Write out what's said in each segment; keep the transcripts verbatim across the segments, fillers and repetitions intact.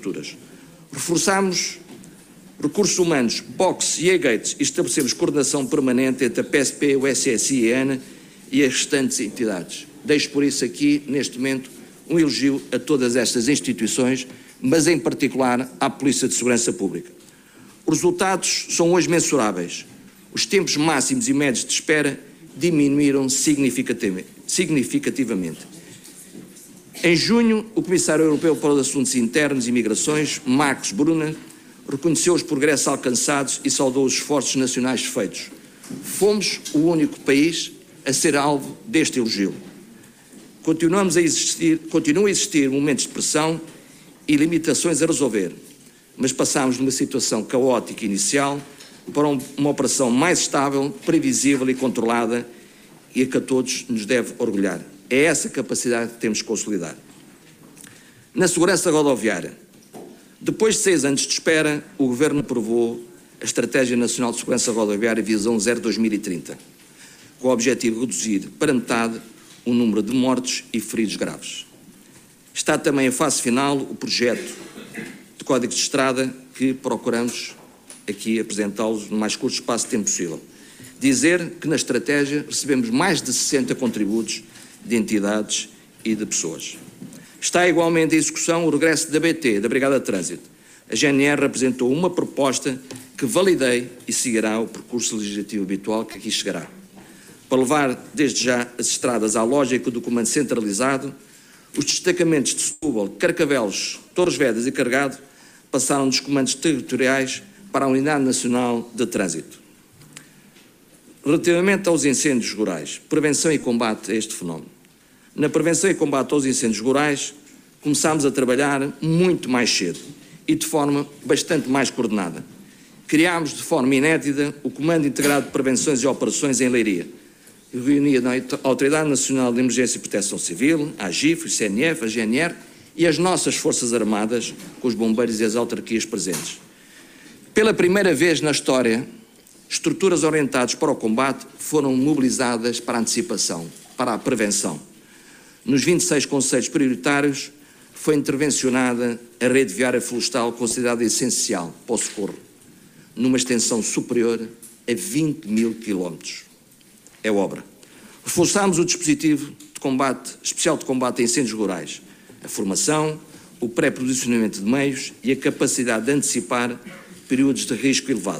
infraestruturas. Reforçamos recursos humanos, B O C e E-Gates e estabelecemos coordenação permanente entre a P S P, o S S I e a ANA e as restantes entidades. Deixo por isso aqui, neste momento, um elogio a todas estas instituições, mas em particular à Polícia de Segurança Pública. Os resultados são hoje mensuráveis. Os tempos máximos e médios de espera diminuíram significativamente. Em junho, o Comissário Europeu para os Assuntos Internos e Migrações, Marcos Brunner, reconheceu os progressos alcançados e saudou os esforços nacionais feitos. Fomos o único país a ser alvo deste elogio. Continuamos a existir, continuam a existir momentos de pressão e limitações a resolver, mas passámos de uma situação caótica inicial para uma operação mais estável, previsível e controlada e a que a todos nos deve orgulhar. É essa capacidade que temos que consolidar. Na segurança rodoviária, depois de seis anos de espera, o Governo aprovou a Estratégia Nacional de Segurança Rodoviária Visão zero dois mil e trinta, com o objetivo de reduzir para metade o número de mortes e feridos graves. Está também em fase final o projeto de Código de Estrada que procuramos aqui apresentá-los no mais curto espaço de tempo possível. Dizer que na estratégia recebemos mais de sessenta contributos de entidades e de pessoas. Está igualmente em execução o regresso da B T, da Brigada de Trânsito. A G N R apresentou uma proposta que validei e seguirá o percurso legislativo habitual que aqui chegará. Para levar desde já as estradas à lógica do comando centralizado, os destacamentos de Setúbal, Carcavelos, Torres Vedras e Carregado passaram dos comandos territoriais para a Unidade Nacional de Trânsito. Relativamente aos incêndios rurais, prevenção e combate a este fenómeno. Na prevenção e combate aos incêndios rurais, começámos a trabalhar muito mais cedo e de forma bastante mais coordenada. Criámos de forma inédita o Comando Integrado de Prevenções e Operações em Leiria, que reunia a Autoridade Nacional de Emergência e Proteção Civil, a AGIF, o C N F, a G N R e as nossas Forças Armadas, com os bombeiros e as autarquias presentes. Pela primeira vez na história, estruturas orientadas para o combate foram mobilizadas para a antecipação, para a prevenção. Nos vinte e seis concelhos prioritários foi intervencionada a rede viária florestal considerada essencial para o socorro, numa extensão superior a vinte mil quilómetros. É obra. Reforçámos o dispositivo de combate, especial de combate a incêndios rurais, a formação, o pré-posicionamento de meios e a capacidade de antecipar períodos de risco elevado.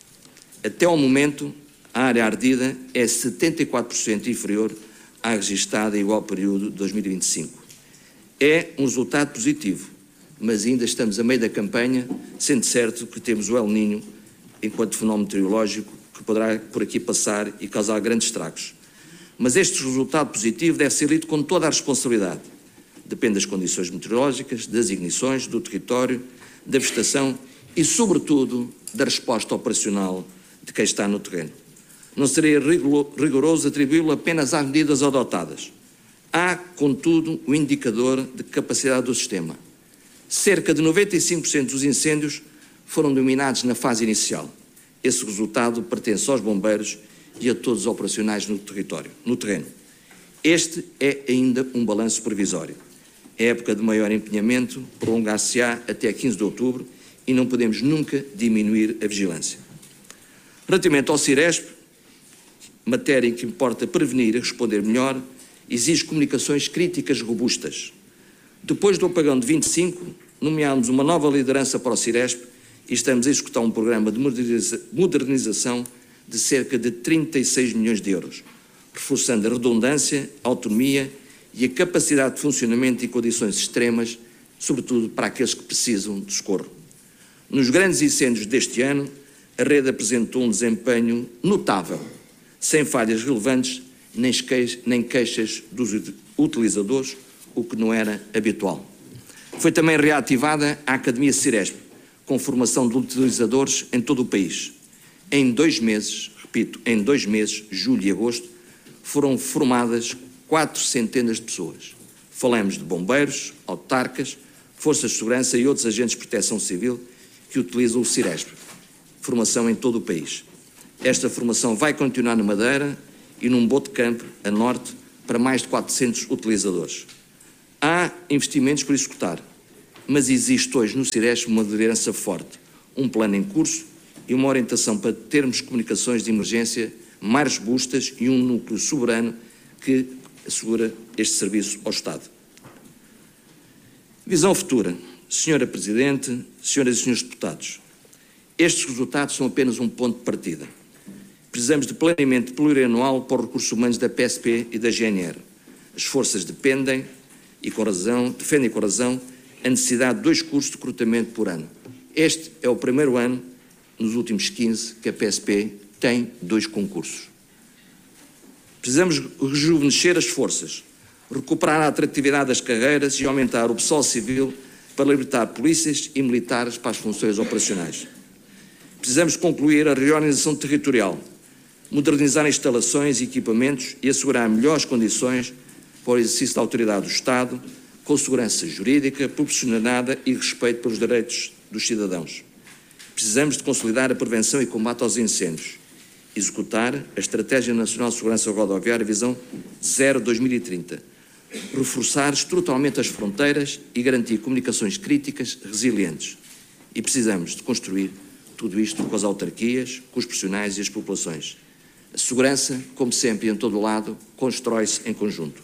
Até ao momento, a área ardida é setenta e quatro por cento inferior à registada em igual período de dois mil e vinte e cinco. É um resultado positivo, mas ainda estamos a meio da campanha, sendo certo que temos o El Niño enquanto fenómeno meteorológico que poderá por aqui passar e causar grandes estragos. Mas este resultado positivo deve ser lido com toda a responsabilidade. Depende das condições meteorológicas, das ignições, do território, da vegetação e, sobretudo, da resposta operacional de quem está no terreno. Não seria rigoroso atribuí-lo apenas às medidas adotadas. Há, contudo, o indicador de capacidade do sistema. Cerca de noventa e cinco por cento dos incêndios foram dominados na fase inicial. Esse resultado pertence aos bombeiros e a todos os operacionais no território, no terreno. Este é ainda um balanço provisório. A época de maior empenhamento prolongar-se-á até quinze de outubro e não podemos nunca diminuir a vigilância. Relativamente ao Ciresp, matéria em que importa prevenir e responder melhor, exige comunicações críticas robustas. Depois do apagão de vinte e cinco, nomeámos uma nova liderança para o Ciresp e estamos a executar um programa de modernização de cerca de trinta e seis milhões de euros, reforçando a redundância, a autonomia e a capacidade de funcionamento em condições extremas, sobretudo para aqueles que precisam de socorro. Nos grandes incêndios deste ano, a rede apresentou um desempenho notável, sem falhas relevantes nem queixas dos utilizadores, o que não era habitual. Foi também reativada a Academia Ciresp, com formação de utilizadores em todo o país. Em dois meses, repito, em dois meses, julho e agosto, foram formadas quatro centenas de pessoas. Falamos de bombeiros, autarcas, forças de segurança e outros agentes de proteção civil que utilizam o Ciresp. Formação em todo o país. Esta formação vai continuar na Madeira e num Boticampo, a norte, para mais de quatrocentos utilizadores. Há investimentos por executar mas existe hoje no Ciresp uma liderança forte, um plano em curso e uma orientação para termos comunicações de emergência mais robustas e um núcleo soberano que assegura este serviço ao Estado. Visão futura. Senhora Presidente, senhoras e senhores deputados, estes resultados são apenas um ponto de partida. Precisamos de planeamento plurianual para os recursos humanos da P S P e da G N R. As forças dependem, e com razão, defendem com razão, a necessidade de dois cursos de recrutamento por ano. Este é o primeiro ano, nos últimos quinze, que a P S P tem dois concursos. Precisamos rejuvenescer as forças, recuperar a atratividade das carreiras e aumentar o pessoal civil para libertar polícias e militares para as funções operacionais. Precisamos concluir a reorganização territorial, modernizar instalações e equipamentos e assegurar melhores condições para o exercício da autoridade do Estado, com segurança jurídica, proporcionada e respeito pelos direitos dos cidadãos. Precisamos de consolidar a prevenção e combate aos incêndios, executar a Estratégia Nacional de Segurança Rodoviária Visão zero dois mil e trinta, reforçar estruturalmente as fronteiras e garantir comunicações críticas resilientes. E precisamos de construir tudo isto com as autarquias, com os profissionais e as populações. A segurança, como sempre e em todo o lado, constrói-se em conjunto.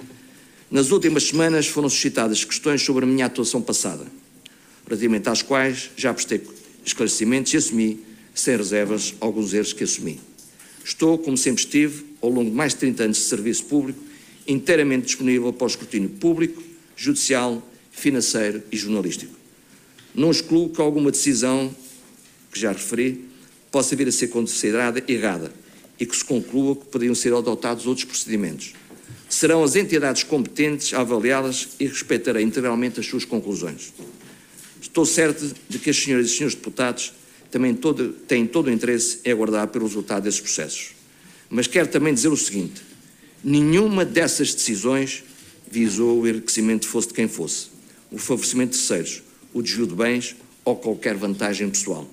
Nas últimas semanas foram suscitadas questões sobre a minha atuação passada, relativamente às quais já prestei esclarecimentos e assumi, sem reservas, alguns erros que assumi. Estou, como sempre estive, ao longo de mais de trinta anos de serviço público, inteiramente disponível para o escrutínio público, judicial, financeiro e jornalístico. Não excluo que alguma decisão, que já referi, possa vir a ser considerada errada e que se conclua que poderiam ser adotados outros procedimentos. Serão as entidades competentes a avaliá-las e respeitarei integralmente as suas conclusões. Estou certo de que as senhoras e senhores deputados também todo, têm todo o interesse em aguardar pelo resultado desses processos. Mas quero também dizer o seguinte: nenhuma dessas decisões visou o enriquecimento fosse de quem fosse, o favorecimento de terceiros, o desvio de bens ou qualquer vantagem pessoal.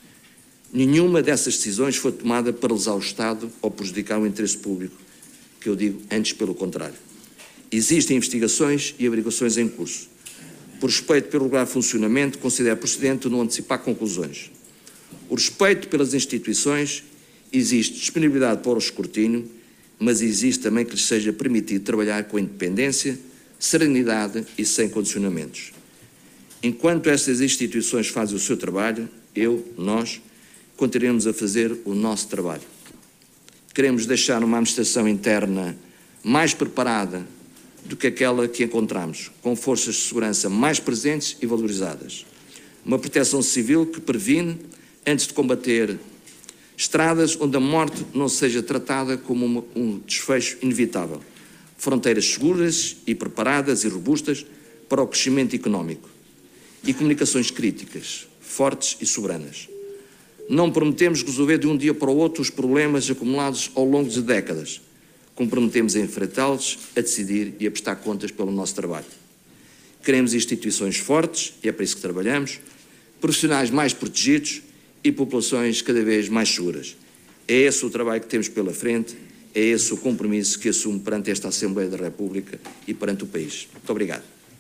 Nenhuma dessas decisões foi tomada para lesar o Estado ou prejudicar o interesse público, que eu digo antes pelo contrário. Existem investigações e averiguações em curso. Por respeito pelo regular funcionamento, considero procedente não antecipar conclusões. O respeito pelas instituições, existe disponibilidade para o escrutínio, mas existe também que lhes seja permitido trabalhar com independência, serenidade e sem condicionamentos. Enquanto estas instituições fazem o seu trabalho, eu, nós, continuaremos a fazer o nosso trabalho. Queremos deixar uma administração interna mais preparada do que aquela que encontramos, com forças de segurança mais presentes e valorizadas. Uma proteção civil que previne antes de combater, estradas onde a morte não seja tratada como uma, um desfecho inevitável, fronteiras seguras e preparadas e robustas para o crescimento económico e comunicações críticas, fortes e soberanas. Não prometemos resolver de um dia para o outro os problemas acumulados ao longo de décadas. Comprometemos a enfrentá-los, a decidir e a prestar contas pelo nosso trabalho. Queremos instituições fortes, e é para isso que trabalhamos, profissionais mais protegidos e populações cada vez mais seguras. É esse o trabalho que temos pela frente, é esse o compromisso que assumo perante esta Assembleia da República e perante o país. Muito obrigado.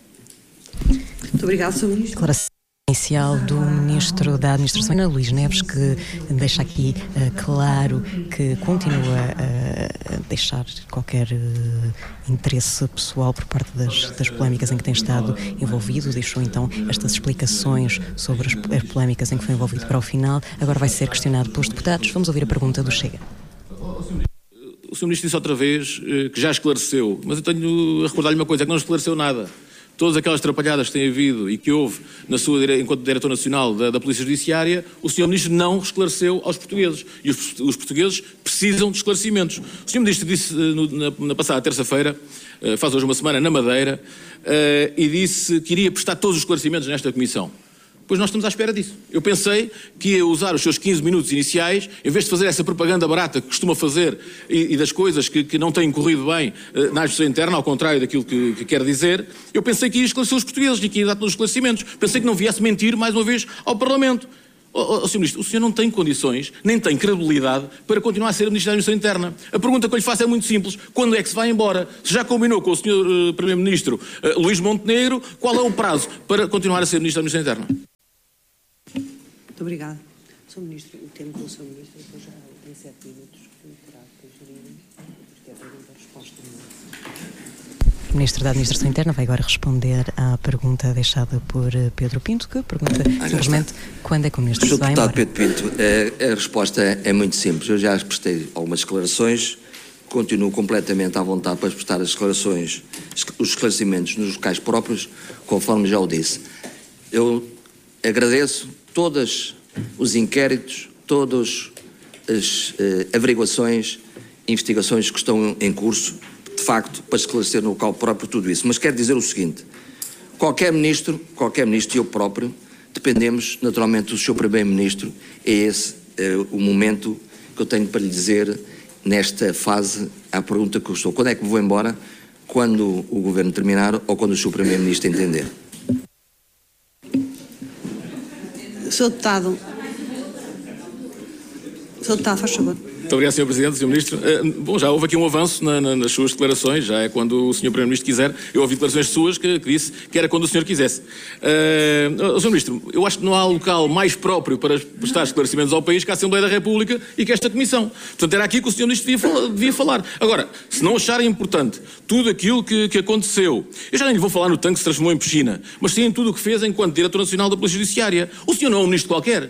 Muito obrigado, senhor Ministro. Declaração inicial do Ministro da Administração, Ana Luís Neves, que deixa aqui uh, claro que continua a deixar qualquer uh, interesse pessoal por parte das, das polémicas em que tem estado envolvido. Deixou então estas explicações sobre as, as polémicas em que foi envolvido para o final. Agora vai ser questionado pelos deputados. Vamos ouvir a pergunta do Chega. O senhor Ministro disse outra vez uh, que já esclareceu, mas eu tenho a recordar-lhe uma coisa, é que não esclareceu nada. Todas aquelas atrapalhadas que tem havido e que houve na sua, enquanto Diretor Nacional da, da Polícia Judiciária, o senhor Ministro não esclareceu aos portugueses. E os, os portugueses precisam de esclarecimentos. O senhor Ministro disse no, na, na passada terça-feira, uh, faz hoje uma semana, na Madeira, uh, e disse que iria prestar todos os esclarecimentos nesta comissão. Pois nós estamos à espera disso. Eu pensei que ia usar os seus quinze minutos iniciais, em vez de fazer essa propaganda barata que costuma fazer e, e das coisas que, que não têm corrido bem uh, na administração interna, ao contrário daquilo que, que quer dizer, eu pensei que ia esclarecer os portugueses e que ia dar todos os esclarecimentos. Pensei que não viesse mentir mais uma vez ao Parlamento. Oh, oh, senhor Ministro, o senhor não tem condições, nem tem credibilidade para continuar a ser Ministro da Administração Interna. A pergunta que eu lhe faço é muito simples. Quando é que se vai embora? Se já combinou com o senhor uh, Primeiro-Ministro uh, Luís Montenegro, qual é o prazo para continuar a ser Ministro da Administração Interna? Muito obrigada. senhor Ministro, o tempo do senhor Ministro depois já tem sete minutos que terá que gerir. Isto é pergunta e resposta. O Ministro da Administração Interna vai agora responder à pergunta deixada por Pedro Pinto, que pergunta ah, simplesmente quando é que o Ministro se vai embora. Pedro Pinto, a, a resposta é muito simples. Eu já prestei algumas declarações, continuo completamente à vontade para prestar as declarações, os esclarecimentos nos locais próprios, conforme já o disse. Eu agradeço todos os inquéritos, todas as eh, averiguações, investigações que estão em curso, de facto, para esclarecer no local próprio tudo isso. Mas quero dizer o seguinte, qualquer ministro, qualquer ministro e eu próprio, dependemos naturalmente do senhor Primeiro-Ministro, é esse eh, o momento que eu tenho para lhe dizer nesta fase, à pergunta que eu estou. Quando é que vou embora? Quando o Governo terminar ou quando o senhor Primeiro-Ministro entender? senhor Deputado. senhor Deputado, faz favor. Muito obrigado, senhor Presidente, senhor Ministro. Uh, bom, já houve aqui um avanço na, na, nas suas declarações, já é quando o senhor Primeiro-Ministro quiser. Eu ouvi declarações suas que, que disse que era quando o senhor quisesse. Uh, senhor Ministro, eu acho que não há local mais próprio para prestar esclarecimentos ao país que a Assembleia da República e que esta Comissão. Portanto, era aqui que o senhor Ministro devia falar. Devia falar. Agora, se não acharem importante tudo aquilo que, que aconteceu, eu já nem lhe vou falar no tanque que se transformou em piscina, mas sim em tudo o que fez enquanto Diretor Nacional da Polícia Judiciária. O senhor não é um ministro qualquer.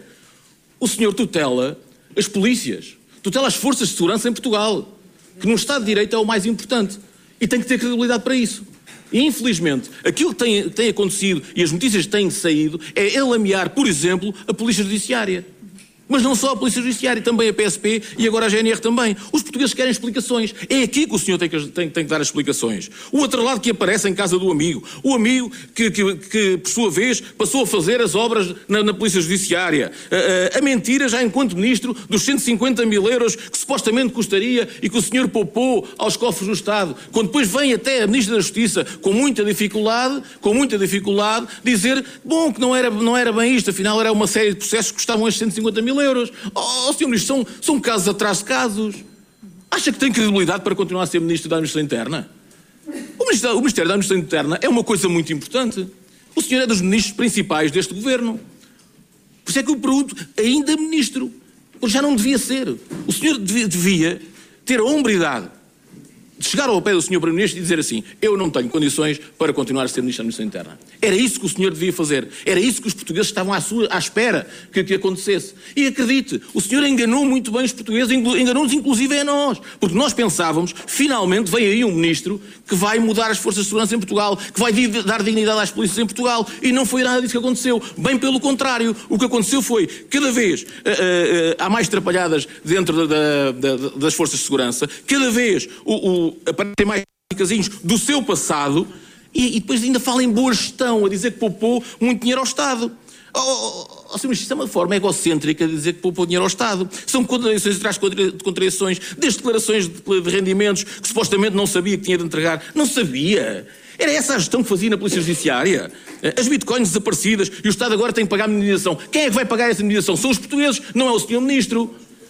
O senhor tutela as polícias. Tutela as forças de segurança em Portugal, que num Estado de Direito é o mais importante. E tem que ter credibilidade para isso. E, infelizmente, aquilo que tem, tem acontecido e as notícias que têm saído é alamear, por exemplo, a Polícia Judiciária. Mas não só a Polícia Judiciária, também a P S P e agora a G N R também. Os portugueses querem explicações. É aqui que o senhor tem que, tem, tem que dar as explicações. O outro lado que aparece em casa do amigo. O amigo que, que, que por sua vez, passou a fazer as obras na, na Polícia Judiciária. A, a, a mentira, já enquanto Ministro, dos cento e cinquenta mil euros que supostamente custaria e que o senhor poupou aos cofres do Estado. Quando depois vem até a Ministra da Justiça, com muita dificuldade, com muita dificuldade, dizer, bom, que não era, não era bem isto, afinal era uma série de processos que custavam estes cento e cinquenta mil euros. Oh, senhor Ministro, são, são casos atrás de casos. Acha que tem credibilidade para continuar a ser Ministro da Administração Interna? O Ministério, o Ministério da Administração Interna é uma coisa muito importante. O senhor é dos ministros principais deste Governo. Por isso é que eu pergunto, ainda Ministro? Porque já não devia ser. O senhor devia, devia ter a hombridade de chegar ao pé do senhor Primeiro-Ministro e dizer assim, eu não tenho condições para continuar a ser Ministro da Administração Interna. Era isso que o senhor devia fazer. Era isso que os portugueses estavam à, sua, à espera que, que acontecesse. E acredite, o senhor enganou muito bem os portugueses, enganou-nos inclusive a nós. Porque nós pensávamos, finalmente vem aí um Ministro que vai mudar as forças de segurança em Portugal, que vai dar dignidade às polícias em Portugal. E não foi nada disso que aconteceu. Bem pelo contrário. O que aconteceu foi, cada vez uh, uh, uh, há mais trapalhadas dentro da, da, da, das forças de segurança, cada vez o, o aparecem mais casinhos do seu passado e, e depois ainda fala em boa gestão, a dizer que poupou muito dinheiro ao Estado. Oh, oh, oh, senhor Ministro, isso é uma forma egocêntrica de dizer que poupou dinheiro ao Estado. São contradições atrás de contradições, desde declarações de, de rendimentos que supostamente não sabia que tinha de entregar. Não sabia. Era essa a gestão que fazia na Polícia Judiciária. As bitcoins desaparecidas e o Estado agora tem que pagar a indenização. Quem é que vai pagar essa indenização? São os portugueses, não é o senhor Ministro.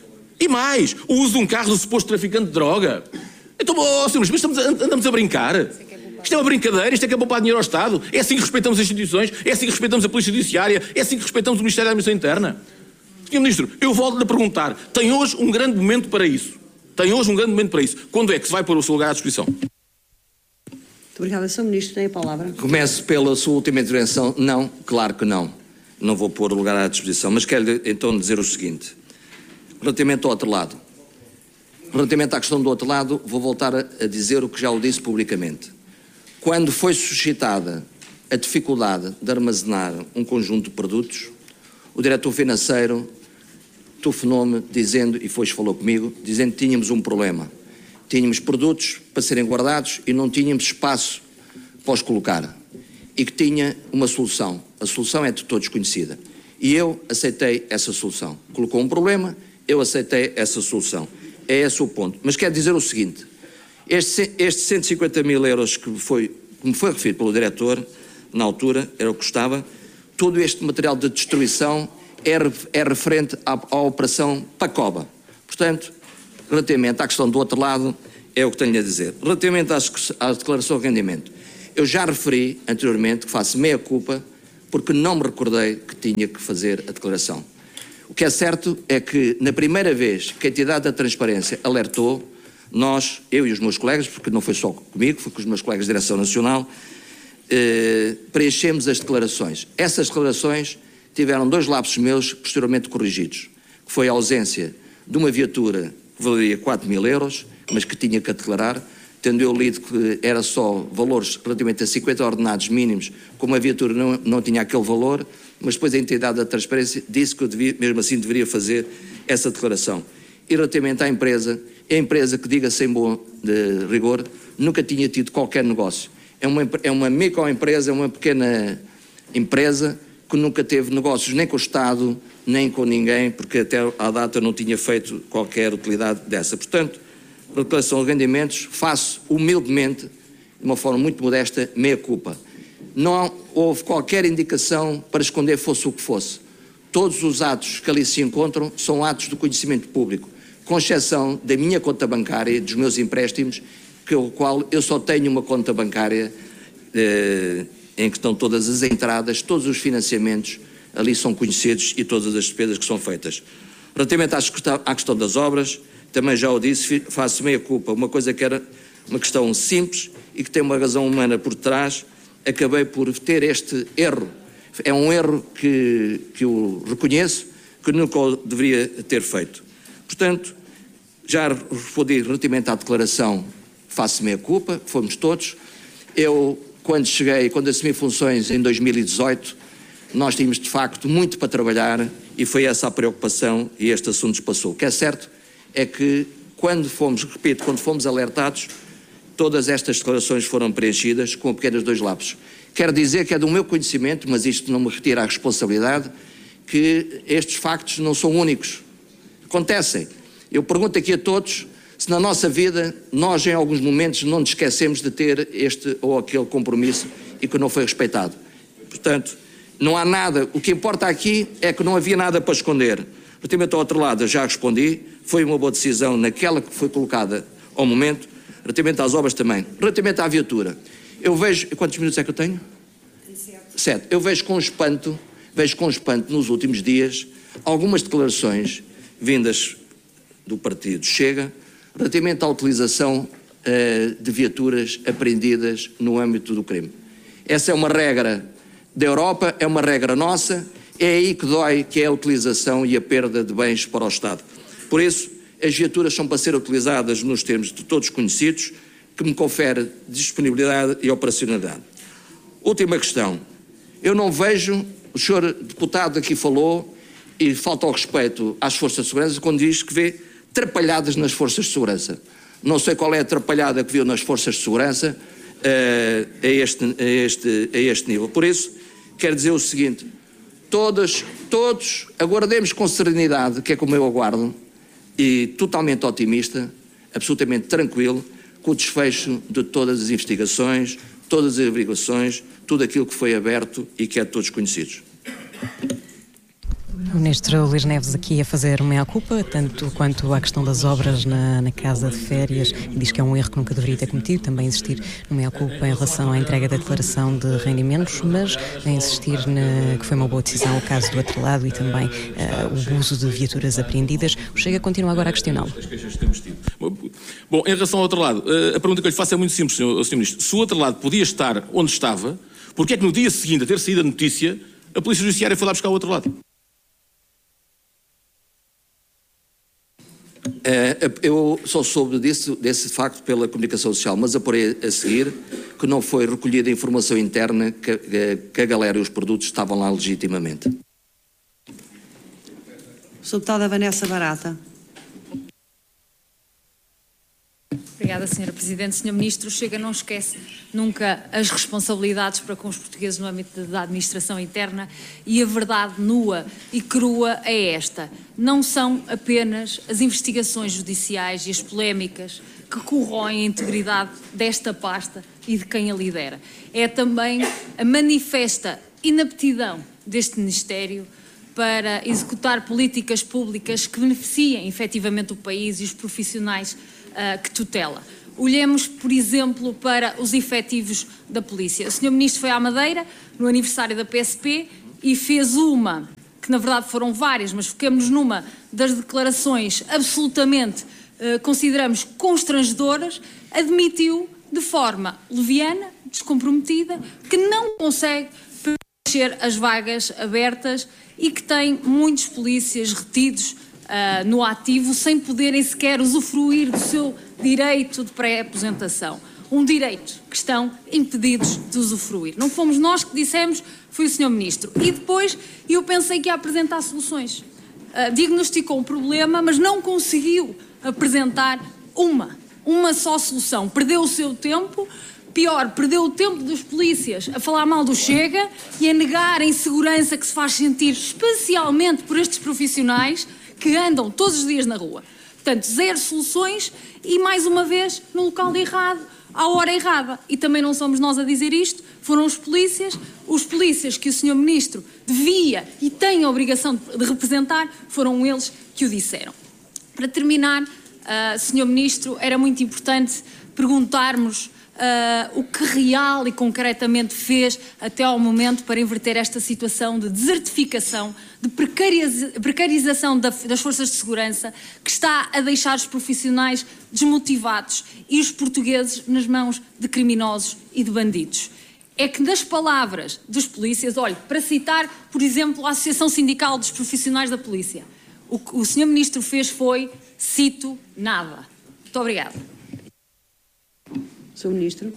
E mais, o uso de um carro do suposto traficante de droga. Então, oh, senhor Ministro, mas estamos, andamos a brincar? Isto é uma brincadeira, isto é que é poupar dinheiro ao Estado. É assim que respeitamos as instituições, é assim que respeitamos a Polícia Judiciária, é assim que respeitamos o Ministério da Administração Interna. senhor Ministro, eu volto-lhe a perguntar, tem hoje um grande momento para isso? Tem hoje um grande momento para isso? Quando é que se vai pôr o seu lugar à disposição? Muito obrigada, senhor Ministro, tem a palavra. Começo pela sua última intervenção. Não, claro que não. Não vou pôr o lugar à disposição, mas quero então dizer o seguinte. Relativamente ao outro lado. Relativamente à questão do outro lado, vou voltar a, a dizer o que já o disse publicamente. Quando foi suscitada a dificuldade de armazenar um conjunto de produtos, o diretor financeiro telefonou-me dizendo, e foi falou comigo, dizendo que tínhamos um problema. Tínhamos produtos para serem guardados e não tínhamos espaço para os colocar. E que tinha uma solução. A solução é de todos conhecida. E eu aceitei essa solução. Colocou um problema, eu aceitei essa solução. É esse o ponto. Mas quero dizer o seguinte, este, este cento e cinquenta mil euros que foi, como foi referido pelo diretor, na altura, era o que custava, todo este material de destruição é, é referente à, à operação Pacoba. Portanto, relativamente à questão do outro lado, é o que tenho a dizer. Relativamente às, à declaração de rendimento, eu já referi anteriormente que faço meia culpa porque não me recordei que tinha que fazer a declaração. O que é certo é que, na primeira vez que a entidade da transparência alertou, nós, eu e os meus colegas, porque não foi só comigo, foi com os meus colegas da Direção Nacional, eh, preenchemos as declarações. Essas declarações tiveram dois lapsos meus posteriormente corrigidos, que foi a ausência de uma viatura que valeria quatro mil euros, mas que tinha que a declarar, tendo eu lido que era só valores relativamente a cinquenta ordenados mínimos, como a viatura não, não tinha aquele valor, mas depois a entidade da transparência disse que eu devia, mesmo assim deveria fazer essa declaração. E relativamente à empresa, a empresa que, diga sem bom de rigor, nunca tinha tido qualquer negócio. É uma, é uma microempresa, é uma pequena empresa que nunca teve negócios nem com o Estado, nem com ninguém, porque até à data não tinha feito qualquer utilidade dessa. Portanto, a declaração de rendimentos, faço humildemente, de uma forma muito modesta, meia culpa. Não houve qualquer indicação para esconder fosse o que fosse. Todos os atos que ali se encontram são atos do conhecimento público, com exceção da minha conta bancária e dos meus empréstimos, que o qual eu só tenho uma conta bancária eh, em que estão todas as entradas, todos os financiamentos ali são conhecidos e todas as despesas que são feitas. Relativamente à questão das obras, também já o disse, faço meia culpa, uma coisa que era uma questão simples e que tem uma razão humana por trás, acabei por ter este erro. É um erro que, que eu reconheço, que nunca o deveria ter feito. Portanto, já respondi relativamente à declaração, faço meia culpa, fomos todos. Eu, quando cheguei, quando assumi funções em dois mil e dezoito, nós tínhamos de facto muito para trabalhar e foi essa a preocupação e este assunto passou. O que é certo é que quando fomos, repito, quando fomos alertados, todas estas declarações foram preenchidas com apenas dois lapsos. Quero dizer que é do meu conhecimento, mas isto não me retira a responsabilidade, que estes factos não são únicos. Acontecem. Eu pergunto aqui a todos se na nossa vida nós em alguns momentos não nos esquecemos de ter este ou aquele compromisso e que não foi respeitado. Portanto, não há nada, o que importa aqui é que não havia nada para esconder. Relativamente ao outro lado, eu já respondi, foi uma boa decisão naquela que foi colocada ao momento. Relativamente às obras também. Relativamente à viatura, eu vejo, quantos minutos é que eu tenho? Sete. Eu vejo com espanto, vejo com espanto nos últimos dias algumas declarações vindas do partido Chega relativamente à utilização uh, de viaturas apreendidas no âmbito do crime. Essa é uma regra da Europa, é uma regra nossa, é aí que dói, que é a utilização e a perda de bens para o Estado. Por isso, as viaturas são para ser utilizadas nos termos de todos conhecidos, que me confere disponibilidade e operacionalidade. Última questão. Eu não vejo, o senhor deputado aqui falou, e falta ao respeito às forças de segurança, quando diz que vê atrapalhadas nas forças de segurança. Não sei qual é a atrapalhada que viu nas forças de segurança uh, a, este, a, este, a este nível. Por isso, quero dizer o seguinte, todos, todos aguardemos com serenidade, que é como eu aguardo, e totalmente otimista, absolutamente tranquilo, com o desfecho de todas as investigações, todas as averiguações, tudo aquilo que foi aberto e que é de todos conhecidos. O Ministro Luís Neves aqui a fazer meia-culpa, tanto quanto à questão das obras na, na casa de férias, e diz que é um erro que nunca deveria ter cometido, também insistir no meia-culpa em relação à entrega da declaração de rendimentos, mas a insistir na, que foi uma boa decisão o caso do outro lado e também uh, o uso de viaturas apreendidas. O Chega continua agora a questioná-lo. Bom, em relação ao outro lado, a pergunta que eu lhe faço é muito simples, senhor, senhor Ministro. Se o outro lado podia estar onde estava, porque é que no dia seguinte a ter saído a notícia, a Polícia Judiciária foi lá buscar o outro lado? Eu só soube desse, desse facto pela comunicação social, mas apurei a seguir que não foi recolhida a informação interna que, que a galera e os produtos estavam lá legitimamente. Sra. Deputada Vanessa Barata. Obrigada, senhora Presidente. senhor Ministro, o Chega não esquece nunca as responsabilidades para com os portugueses no âmbito da administração interna e a verdade nua e crua é esta. Não são apenas as investigações judiciais e as polémicas que corroem a integridade desta pasta e de quem a lidera. É também a manifesta inaptidão deste Ministério para executar políticas públicas que beneficiem efetivamente o país e os profissionais uh, que tutela. Olhemos, por exemplo, para os efetivos da polícia. O senhor Ministro foi à Madeira, no aniversário da P S P, e fez uma, que na verdade foram várias, mas foquemos numa das declarações absolutamente, uh, consideramos, constrangedoras, admitiu de forma leviana, descomprometida, que não consegue preencher as vagas abertas e que tem muitos polícias retidos uh, no ativo sem poderem sequer usufruir do seu direito de pré-aposentação. Um direito que estão impedidos de usufruir. Não fomos nós que dissemos, foi o senhor Ministro. E depois eu pensei que ia apresentar soluções. Uh, diagnosticou um problema, mas não conseguiu apresentar uma, uma só solução. Perdeu o seu tempo. Pior, perdeu o tempo dos polícias a falar mal do Chega e a negar a insegurança que se faz sentir, especialmente por estes profissionais que andam todos os dias na rua. Portanto, zero soluções e, mais uma vez, no local errado, à hora errada. E também não somos nós a dizer isto, foram os polícias, os polícias que o senhor Ministro devia e tem a obrigação de representar, foram eles que o disseram. Para terminar, uh, senhor Ministro, era muito importante perguntarmos Uh, o que real e concretamente fez até ao momento para inverter esta situação de desertificação, de precariz- precarização da, das forças de segurança, que está a deixar os profissionais desmotivados e os portugueses nas mãos de criminosos e de bandidos. É que nas palavras dos polícias, olhe, para citar, por exemplo, a Associação Sindical dos Profissionais da Polícia, o que o senhor Ministro fez foi, cito, nada. Muito obrigada. senhor Ministro.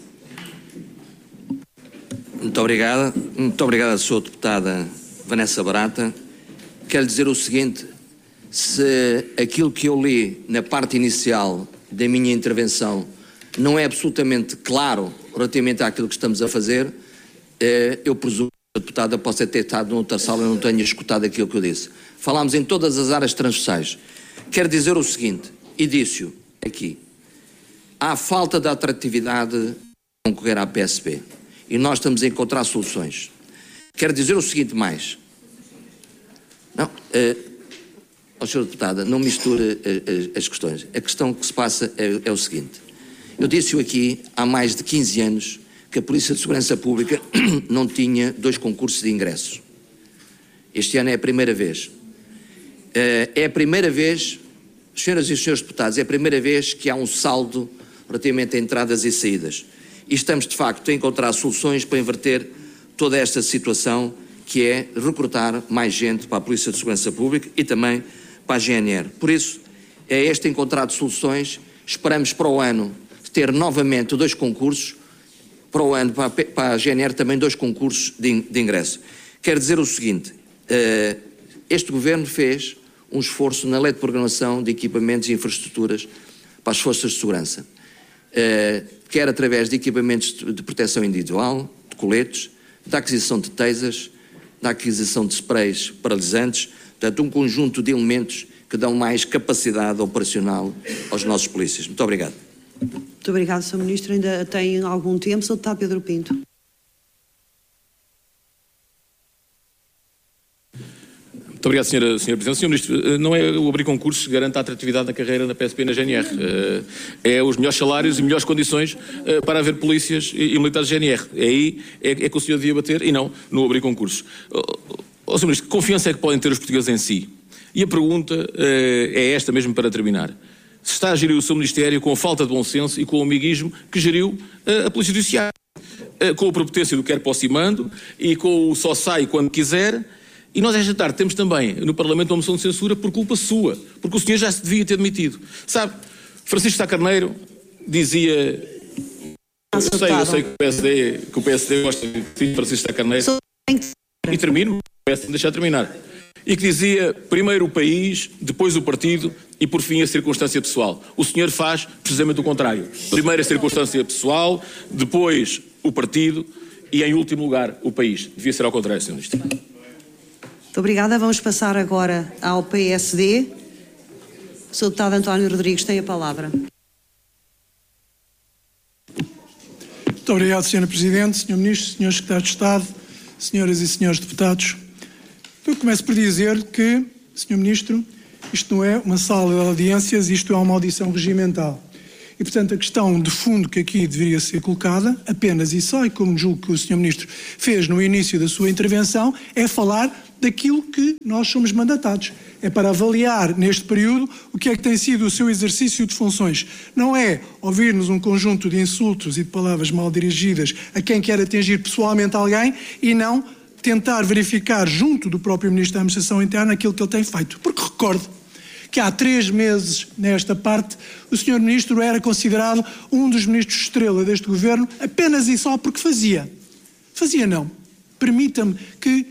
Muito obrigada. Muito obrigada, senhora Deputada Vanessa Barata. Quero dizer o seguinte, se aquilo que eu li na parte inicial da minha intervenção não é absolutamente claro relativamente àquilo que estamos a fazer, eu presumo que a deputada possa ter estado noutra sala e não tenha escutado aquilo que eu disse. Falámos em todas as áreas transversais. Quero dizer o seguinte, e disse-o aqui, há falta de atratividade de concorrer à P S P e nós estamos a encontrar soluções. Quero dizer o seguinte mais. Não, uh, oh, senhora Deputada, não misture uh, as questões. A questão que se passa é, é o seguinte. Eu disse-o aqui há mais de quinze anos que a Polícia de Segurança Pública não tinha dois concursos de ingressos. Este ano é a primeira vez. Uh, é a primeira vez, senhoras e senhores deputados, é a primeira vez que há um saldo relativamente a entradas e saídas. E estamos, de facto, a encontrar soluções para inverter toda esta situação, que é recrutar mais gente para a Polícia de Segurança Pública e também para a G N R. Por isso, é este encontrar soluções. Esperamos para o ano ter novamente dois concursos, para o ano, para a G N R também dois concursos de, de ingresso. Quero dizer o seguinte, uh, este Governo fez um esforço na Lei de Programação de Equipamentos e Infraestruturas para as Forças de Segurança. Uh, quer através de equipamentos de proteção individual, de coletes, da aquisição de tasers, da aquisição de sprays paralisantes, portanto, um conjunto de elementos que dão mais capacidade operacional aos nossos polícias. Muito obrigado. Muito obrigado, senhor Ministro. Ainda tem algum tempo. senhor Deputado Pedro Pinto. Muito obrigado, senhora, senhora Presidente. senhor Ministro, não é o abrir concursos que garante a atratividade da carreira na P S P e na G N R. É os melhores salários e melhores condições para haver polícias e militares de G N R. É aí é, é que o senhor devia bater e não no abrir concursos. Ó, senhor Ministro, que confiança é que podem ter os portugueses em si? E a pergunta é esta mesmo para terminar. Se está a gerir o seu Ministério com a falta de bom senso e com o amiguismo que geriu a Polícia Judiciária, com a propotência do quer posso e mando e com o só sai quando quiser. E nós esta tarde temos também no Parlamento uma moção de censura por culpa sua, porque o senhor já se devia ter demitido. Sabe, Francisco Sá Carneiro dizia, eu sei, eu sei que o P S D, que o P S D gosta de Francisco Sá Carneiro, e termino, peço-me deixar terminar, e que dizia primeiro o país, depois o partido e por fim a circunstância pessoal. O senhor faz precisamente o contrário. Primeiro a circunstância pessoal, depois o partido e em último lugar o país. Devia ser ao contrário, senhor Ministro. Muito obrigada. Vamos passar agora ao P S D. O senhor Deputado António Rodrigues tem a palavra. Muito obrigado, senhora Presidente, senhor Ministro, senhores Secretários de Estado, senhoras e senhores deputados. Eu começo por dizer que, senhor Ministro, isto não é uma sala de audiências, isto é uma audição regimental. E, portanto, a questão de fundo que aqui deveria ser colocada, apenas e só, e como julgo que o senhor Ministro fez no início da sua intervenção, é falar daquilo que nós somos mandatados. É para avaliar, neste período, o que é que tem sido o seu exercício de funções. Não é ouvir-nos um conjunto de insultos e de palavras mal dirigidas a quem quer atingir pessoalmente alguém e não tentar verificar junto do próprio Ministro da Administração Interna aquilo que ele tem feito. Porque recordo que há três meses, nesta parte, o senhor Ministro era considerado um dos ministros estrela deste governo apenas e só porque fazia. Fazia não. Permita-me que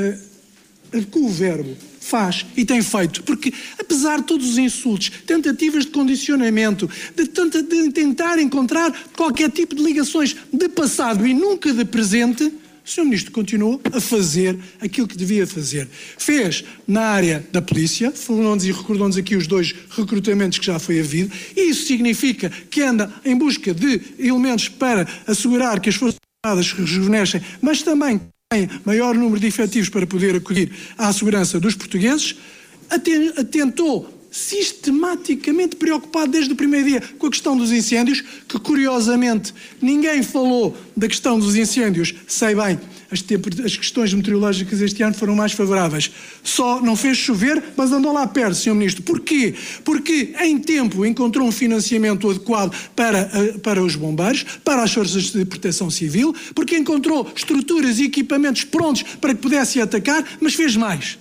uh, adequo o verbo. Faz e tem feito, porque apesar de todos os insultos, tentativas de condicionamento, de, tenta, de tentar encontrar qualquer tipo de ligações de passado e nunca de presente, o senhor Ministro continuou a fazer aquilo que devia fazer. Fez na área da polícia, falou-nos e recordou-nos aqui os dois recrutamentos que já foi havido, e isso significa que anda em busca de elementos para assegurar que as Forças Armadas rejuvenescem, mas também tem maior número de efetivos para poder acudir à segurança dos portugueses, atentou sistematicamente preocupado desde o primeiro dia com a questão dos incêndios, que curiosamente ninguém falou da questão dos incêndios, sei bem, as, as questões meteorológicas este ano foram mais favoráveis. Só não fez chover, mas andou lá perto, senhor Ministro. Porquê? Porque em tempo encontrou um financiamento adequado para, para os bombeiros, para as forças de proteção civil, porque encontrou estruturas e equipamentos prontos para que pudesse atacar, mas fez mais.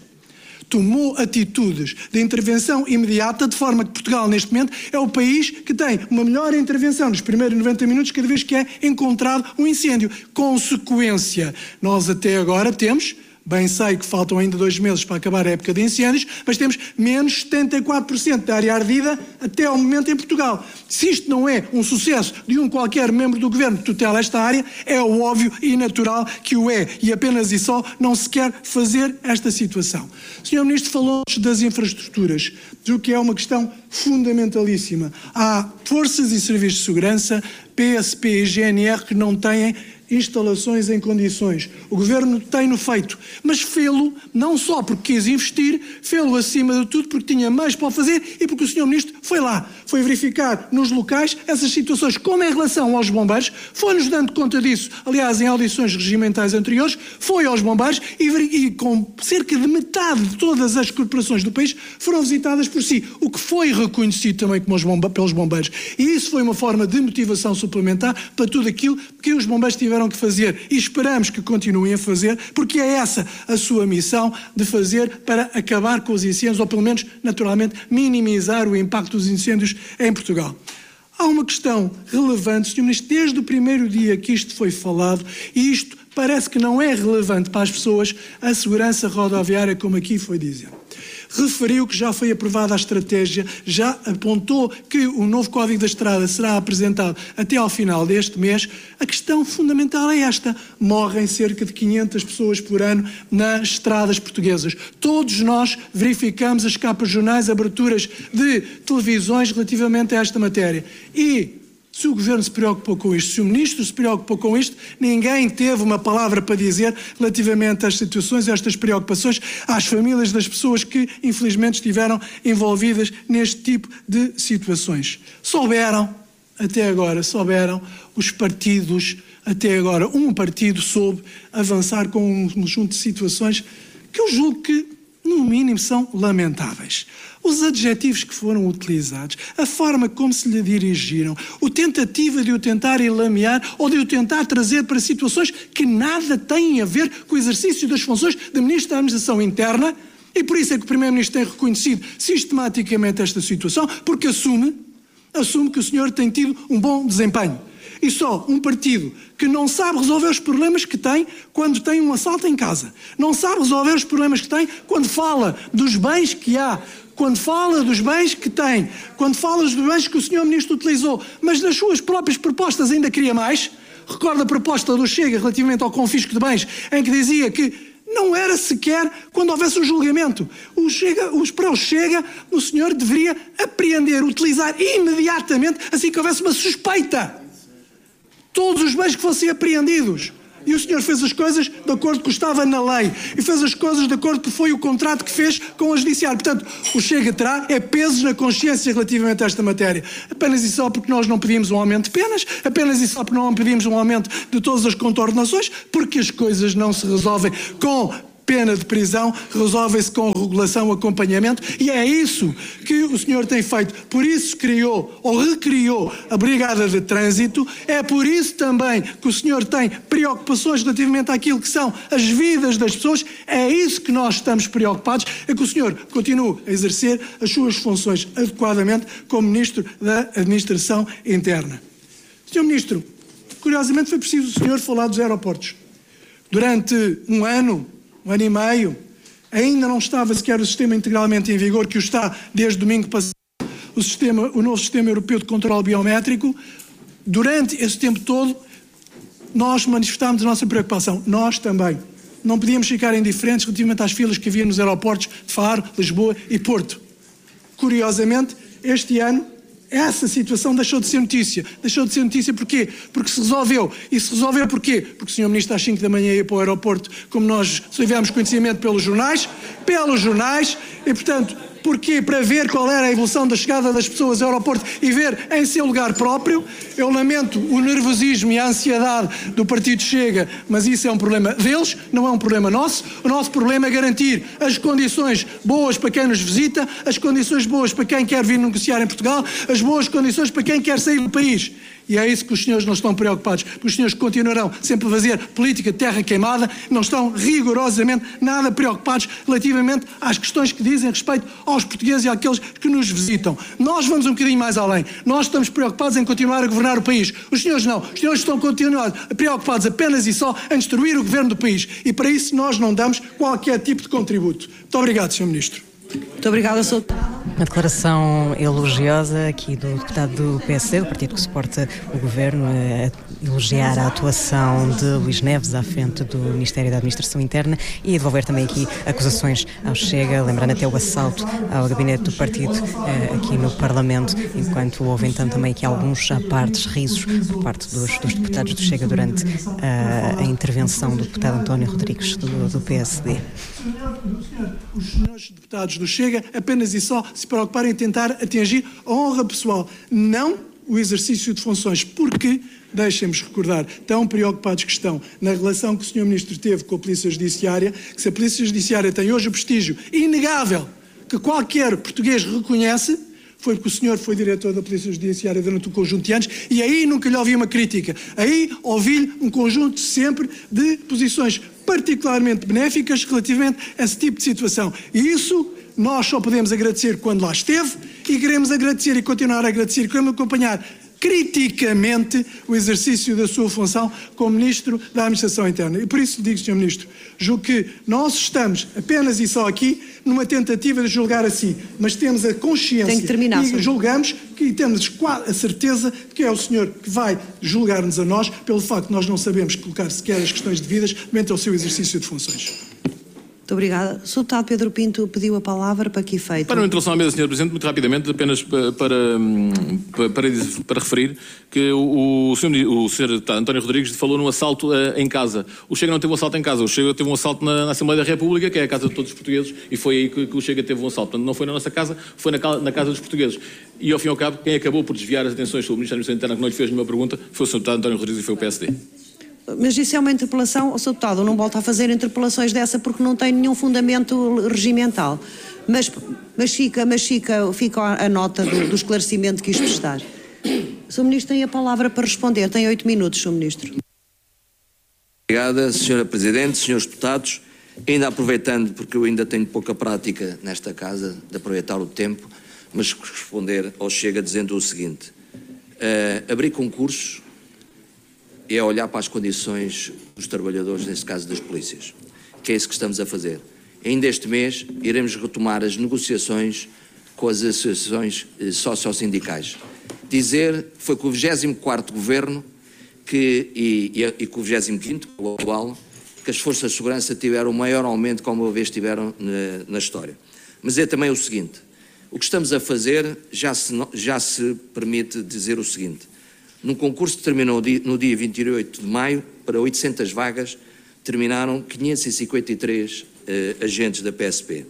Tomou atitudes de intervenção imediata, de forma que Portugal, neste momento, é o país que tem uma melhor intervenção nos primeiros noventa minutos cada vez que é encontrado um incêndio. Consequência, nós até agora temos, bem sei que faltam ainda dois meses para acabar a época de incêndios, mas temos menos setenta e quatro por cento da área ardida até ao momento em Portugal. Se isto não é um sucesso de um qualquer membro do Governo que tutela esta área, é o óbvio e natural que o é, e apenas e só não se quer fazer esta situação. O senhor Ministro falou-nos das infraestruturas, do que é uma questão fundamentalíssima. Há forças e serviços de segurança, P S P e G N R, que não têm instalações em condições. O Governo tem-no feito, mas fê-lo não só porque quis investir, fê-lo acima de tudo porque tinha meios para o fazer e porque o senhor Ministro foi lá, foi verificar nos locais essas situações, como em relação aos bombeiros, foi-nos dando conta disso, aliás, em audições regimentais anteriores, foi aos bombeiros e, e com cerca de metade de todas as corporações do país foram visitadas por si, o que foi reconhecido também como os bomba, pelos bombeiros. E isso foi uma forma de motivação suplementar para tudo aquilo que os bombeiros tiveram que fazer e esperamos que continuem a fazer, porque é essa a sua missão de fazer para acabar com os incêndios, ou pelo menos, naturalmente, minimizar o impacto dos incêndios em Portugal. Há uma questão relevante, senhor Ministro, desde o primeiro dia que isto foi falado, e isto parece que não é relevante para as pessoas, a segurança rodoviária, como aqui foi dizer. Referiu que já foi aprovada a estratégia, já apontou que o novo Código da Estrada será apresentado até ao final deste mês. A questão fundamental é esta: morrem cerca de quinhentas pessoas por ano nas estradas portuguesas. Todos nós verificamos as capas de jornais, aberturas de televisões relativamente a esta matéria. E se o Governo se preocupou com isto, se o Ministro se preocupou com isto, ninguém teve uma palavra para dizer relativamente às situações, a estas preocupações, às famílias das pessoas que, infelizmente, estiveram envolvidas neste tipo de situações. Souberam, até agora, souberam os partidos, até agora, um partido soube avançar com um conjunto de situações que eu julgo que, no mínimo, são lamentáveis. Os adjetivos que foram utilizados, a forma como se lhe dirigiram, a tentativa de o tentar enlamear ou de o tentar trazer para situações que nada têm a ver com o exercício das funções de Ministro da Administração Interna, e por isso é que o Primeiro-Ministro tem reconhecido sistematicamente esta situação, porque assume, assume que o senhor tem tido um bom desempenho. E só um partido que não sabe resolver os problemas que tem quando tem um assalto em casa, não sabe resolver os problemas que tem quando fala dos bens que há, quando fala dos bens que tem, quando fala dos bens que o senhor Ministro utilizou, mas nas suas próprias propostas ainda queria mais. Recorda a proposta do Chega relativamente ao confisco de bens, em que dizia que não era sequer quando houvesse um julgamento. O Chega, os para o Chega, o senhor deveria apreender, utilizar imediatamente, assim que houvesse uma suspeita, todos os bens que fossem apreendidos. E o senhor fez as coisas de acordo com o que estava na lei. E fez as coisas de acordo com o que foi o contrato que fez com a Judiciária. Portanto, o Chega terá é pesos na consciência relativamente a esta matéria. Apenas e só porque nós não pedimos um aumento de penas, apenas e só porque não pedimos um aumento de todas as contornações, porque as coisas não se resolvem com pena de prisão, resolvem-se com regulação, acompanhamento, e é isso que o senhor tem feito. Por isso criou ou recriou a Brigada de Trânsito, é por isso também que o senhor tem preocupações relativamente àquilo que são as vidas das pessoas, é isso que nós estamos preocupados, é que o senhor continue a exercer as suas funções adequadamente como Ministro da Administração Interna. senhor Ministro, curiosamente foi preciso o senhor falar dos aeroportos. Durante um ano, um ano e meio, ainda não estava sequer o sistema integralmente em vigor, que o está desde domingo passado, o, sistema, o novo Sistema Europeu de Controle Biométrico. Durante esse tempo todo, nós manifestámos a nossa preocupação, nós também. Não podíamos ficar indiferentes relativamente às filas que havia nos aeroportos de Faro, Lisboa e Porto. Curiosamente, este ano, essa situação deixou de ser notícia. Deixou de ser notícia porquê? Porque se resolveu. E se resolveu porquê? Porque o senhor Ministro às cinco da manhã ia para o aeroporto, como nós tivemos conhecimento pelos jornais, pelos jornais, e portanto, porquê? Para ver qual era a evolução da chegada das pessoas ao aeroporto e ver em seu lugar próprio. Eu lamento o nervosismo e a ansiedade do Partido Chega, mas isso é um problema deles, não é um problema nosso. O nosso problema é garantir as condições boas para quem nos visita, as condições boas para quem quer vir negociar em Portugal, as boas condições para quem quer sair do país. E é isso que os senhores não estão preocupados, porque os senhores continuarão sempre a fazer política de terra queimada, não estão rigorosamente nada preocupados relativamente às questões que dizem respeito aos portugueses e àqueles que nos visitam. Nós vamos um bocadinho mais além. Nós estamos preocupados em continuar a governar o país. Os senhores não. Os senhores estão continuando preocupados apenas e só em destruir o governo do país. E para isso nós não damos qualquer tipo de contributo. Muito obrigado, senhor Ministro. Muito obrigada, senhor Uma declaração elogiosa aqui do deputado do P S D, do partido que suporta o governo, a elogiar a atuação de Luís Neves à frente do Ministério da Administração Interna e a devolver também aqui acusações ao Chega, lembrando até o assalto ao gabinete do partido aqui no Parlamento, enquanto houve então também aqui alguns apartes risos por parte dos, dos deputados do Chega durante a, a intervenção do deputado António Rodrigues do, do P S D. Os senhores deputados do Chega apenas e só se preocuparem em tentar atingir a honra pessoal, não o exercício de funções, porque, deixem-me recordar, tão preocupados que estão na relação que o senhor Ministro teve com a Polícia Judiciária, que se a Polícia Judiciária tem hoje o prestígio inegável que qualquer português reconhece, foi porque o senhor foi diretor da Polícia Judiciária durante um conjunto de anos e aí nunca lhe ouvi uma crítica. Aí ouvi-lhe um conjunto sempre de posições particularmente benéficas relativamente a esse tipo de situação. E isso nós só podemos agradecer quando lá esteve e queremos agradecer e continuar a agradecer e queremos acompanhar criticamente o exercício da sua função como Ministro da Administração Interna. E por isso lhe digo, senhor Ministro, julgo que nós estamos apenas e só aqui numa tentativa de julgar a si, mas temos a consciência Tem que terminar, e senhor. julgamos que temos a certeza de que é o senhor que vai julgar-nos a nós pelo facto de nós não sabemos colocar sequer as questões devidas mediante ao seu exercício de funções. Muito obrigada. O senhor deputado Pedro Pinto pediu a palavra para que efeito? Para uma introdução à mesa, senhor Presidente, muito rapidamente, apenas para, para, para, para referir que o, o, senhor, o senhor António Rodrigues falou num assalto uh, em casa. O Chega não teve um assalto em casa, o Chega teve um assalto na, na Assembleia da República, que é a casa de todos os portugueses, e foi aí que, que o Chega teve um assalto. Portanto, não foi na nossa casa, foi na, na casa dos portugueses. E, ao fim e ao cabo, quem acabou por desviar as atenções sobre o Ministro da Administração Interna, que não lhe fez nenhuma pergunta, foi o senhor deputado António Rodrigues e foi o P S D. Mas isso é uma interpelação, o senhor deputado não volta a fazer interpelações dessa porque não tem nenhum fundamento regimental. Mas, mas, fica, mas fica, fica a nota do, do esclarecimento que quis prestar. O senhor Ministro tem a palavra para responder. Tem oito minutos, senhor Ministro. Obrigada, senhora Presidente, senhores deputados. Ainda aproveitando, porque eu ainda tenho pouca prática nesta casa de aproveitar o tempo, mas responder ao Chega dizendo o seguinte. Uh, abrir concursos é olhar para as condições dos trabalhadores, neste caso das polícias, que é isso que estamos a fazer. Ainda este mês iremos retomar as negociações com as associações sociossindicais. Dizer, foi com o vigésimo quarto Governo que, e, e, e com o vigésimo quinto, o atual, que as forças de segurança tiveram o maior aumento que alguma vez tiveram na, na história. Mas é também o seguinte, o que estamos a fazer já se, já se permite dizer o seguinte, Num concurso que terminou no dia vinte e oito de maio, para oitocentas vagas, terminaram quinhentos e cinquenta e três eh, agentes da P S P.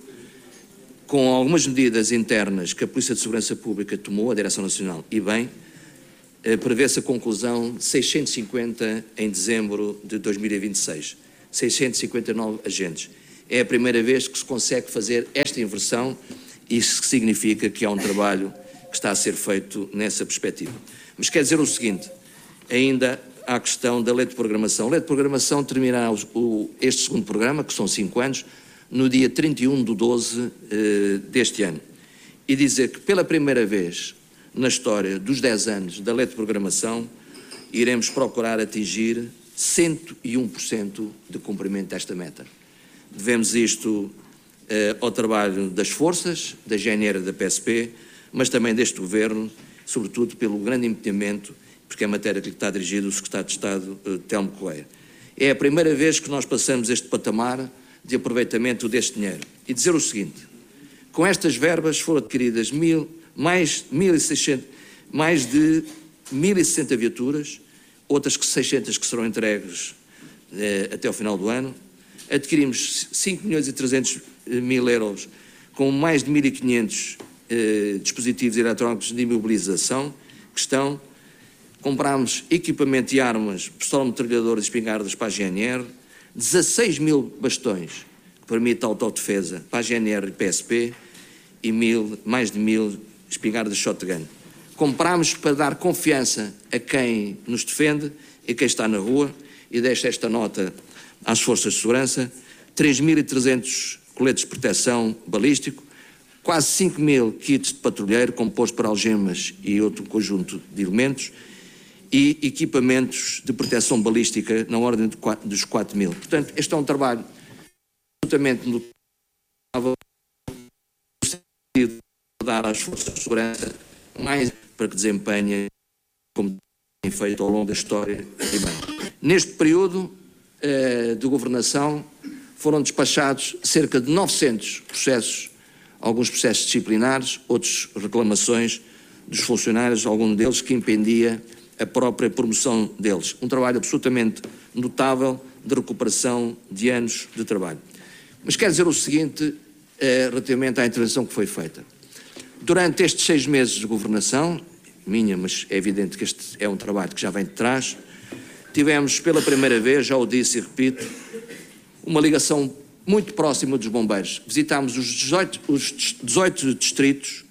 Com algumas medidas internas que a Polícia de Segurança Pública tomou, a Direção Nacional, e bem, eh, prevê-se a conclusão de seiscentos e cinquenta em dezembro de dois mil e vinte e seis. seiscentos e cinquenta e nove agentes. É a primeira vez que se consegue fazer esta inversão, e isso significa que há um trabalho que está a ser feito nessa perspectiva. Mas quer dizer o seguinte, ainda há a questão da lei de programação. A lei de programação terminará o, este segundo programa, que são cinco anos, no dia trinta e um de doze eh, deste ano. E dizer que pela primeira vez na história dos dez anos da lei de programação, iremos procurar atingir cento e um por cento de cumprimento desta meta. Devemos isto eh, ao trabalho das forças, da G N R e da P S P, mas também deste Governo, sobretudo pelo grande empenhamento, porque é a matéria que lhe está dirigido o Secretário de Estado, eh, Telmo Correia. É a primeira vez que nós passamos este patamar de aproveitamento deste dinheiro. E dizer o seguinte, com estas verbas foram adquiridas mil, mais, mil e seiscentos, mais de mil e sessenta viaturas, outras que seiscentas que serão entregues eh, até ao final do ano. Adquirimos cinco milhões e trezentos mil euros com mais de mil e quinhentos eh, dispositivos eletrónicos de imobilização que estão. Comprámos equipamento e armas, pistola metralhadora e espingardas para a G N R, dezasseis mil bastões que permitem a autodefesa para a G N R e P S P e mil, mais de mil espingardas shotgun. Comprámos para dar confiança a quem nos defende e quem está na rua, e deixo esta nota às forças de segurança, três mil e trezentos coletes de proteção balístico, quase cinco mil kits de patrulheiro composto por algemas e outro conjunto de elementos, e equipamentos de proteção balística na ordem de quatro, dos quatro mil. Portanto, este é um trabalho absolutamente notável no sentido de dar às forças de segurança mais para que desempenhem como tem feito ao longo da história. E bem, neste período eh, de governação foram despachados cerca de novecentos processos, alguns processos disciplinares, outros reclamações dos funcionários, algum deles que impedia a própria promoção deles. Um trabalho absolutamente notável de recuperação de anos de trabalho. Mas quero dizer o seguinte, eh, relativamente à intervenção que foi feita. Durante estes seis meses de governação, minha, mas é evidente que este é um trabalho que já vem de trás, tivemos pela primeira vez, já o disse e repito, uma ligação muito próxima dos bombeiros. Visitámos os dezoito, os dezoito distritos,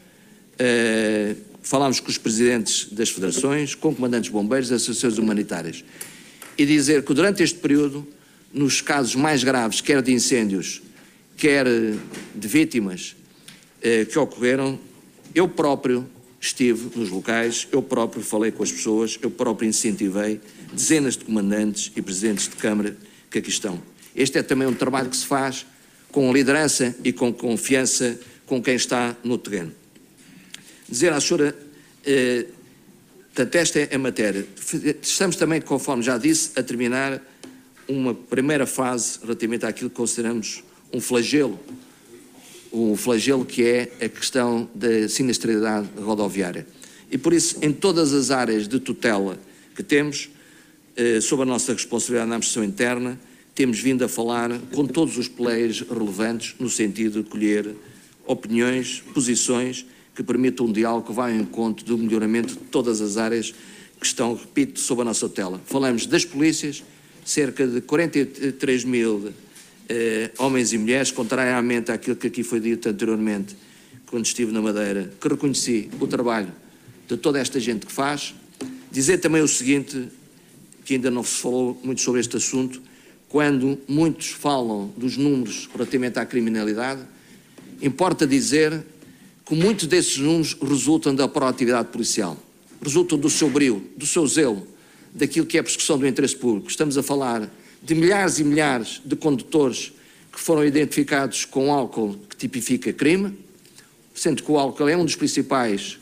eh, falámos com os presidentes das federações, com comandantes de bombeiros, das associações humanitárias. E dizer que durante este período, nos casos mais graves, quer de incêndios, quer de vítimas eh, que ocorreram, eu próprio estive nos locais, eu próprio falei com as pessoas, eu próprio incentivei dezenas de comandantes e presidentes de Câmara que aqui estão. Este é também um trabalho que se faz com liderança e com confiança com quem está no terreno. Dizer à senhora, eh, portanto, esta é a matéria. Estamos também, conforme já disse, a terminar uma primeira fase relativamente àquilo que consideramos um flagelo, o flagelo que é a questão da sinistralidade rodoviária. E por isso, em todas as áreas de tutela que temos, eh, sob a nossa responsabilidade na administração interna, temos vindo a falar com todos os players relevantes no sentido de colher opiniões, posições que permitam um diálogo que vá ao encontro do melhoramento de todas as áreas que estão, repito, sob a nossa tutela. Falamos das polícias, cerca de quarenta e três mil eh, homens e mulheres, contrariamente àquilo que aqui foi dito anteriormente, quando estive na Madeira, que reconheci o trabalho de toda esta gente que faz. Dizer também o seguinte, que ainda não se falou muito sobre este assunto, quando muitos falam dos números relativamente à criminalidade, importa dizer que muitos desses números resultam da proatividade policial, resultam do seu brio, do seu zelo, daquilo que é a persecução do interesse público. Estamos a falar de milhares e milhares de condutores que foram identificados com álcool que tipifica crime, sendo que o álcool é um dos principais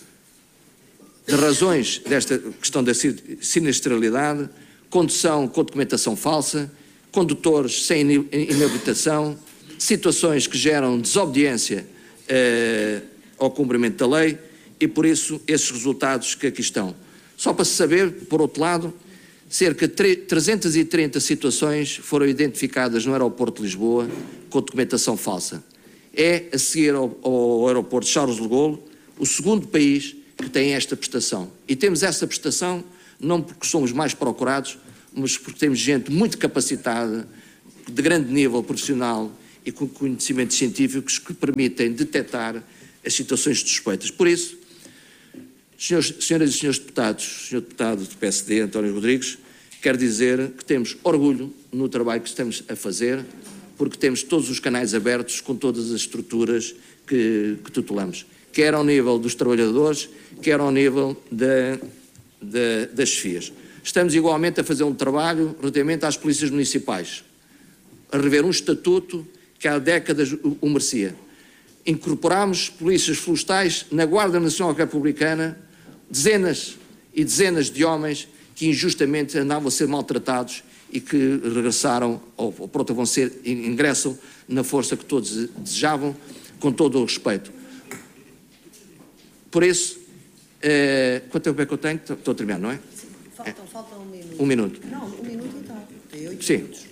das razões desta questão da sinistralidade, condução com documentação falsa, condutores sem inabilitação, situações que geram desobediência eh, ao cumprimento da lei, e por isso esses resultados que aqui estão. Só para se saber, por outro lado, cerca de trezentas e trinta situações foram identificadas no aeroporto de Lisboa com documentação falsa. É, a seguir ao, ao aeroporto de Charles de Gaulle, o segundo país que tem esta prestação. E temos essa prestação não porque somos mais procurados, mas porque temos gente muito capacitada, de grande nível profissional e com conhecimentos científicos que permitem detectar as situações suspeitas. Por isso, senhores, senhoras e senhores deputados, senhor deputado do P S D, António Rodrigues, quero dizer que temos orgulho no trabalho que estamos a fazer, porque temos todos os canais abertos com todas as estruturas que, que tutelamos, quer ao nível dos trabalhadores, quer ao nível da, da, das chefias. Estamos igualmente a fazer um trabalho relativamente às polícias municipais, a rever um estatuto que há décadas o, o merecia. Incorporámos polícias florestais na Guarda Nacional Republicana, dezenas e dezenas de homens que injustamente andavam a ser maltratados e que regressaram, ou, ou pronto, vão ser, ingressam na força que todos desejavam, com todo o respeito. Por isso, eh, quanto tempo é que eu tenho? Estou a terminar, não é? Sim, falta, é. falta um minuto. Um minuto. Não, um minuto e tal. Tem oito Sim. minutos.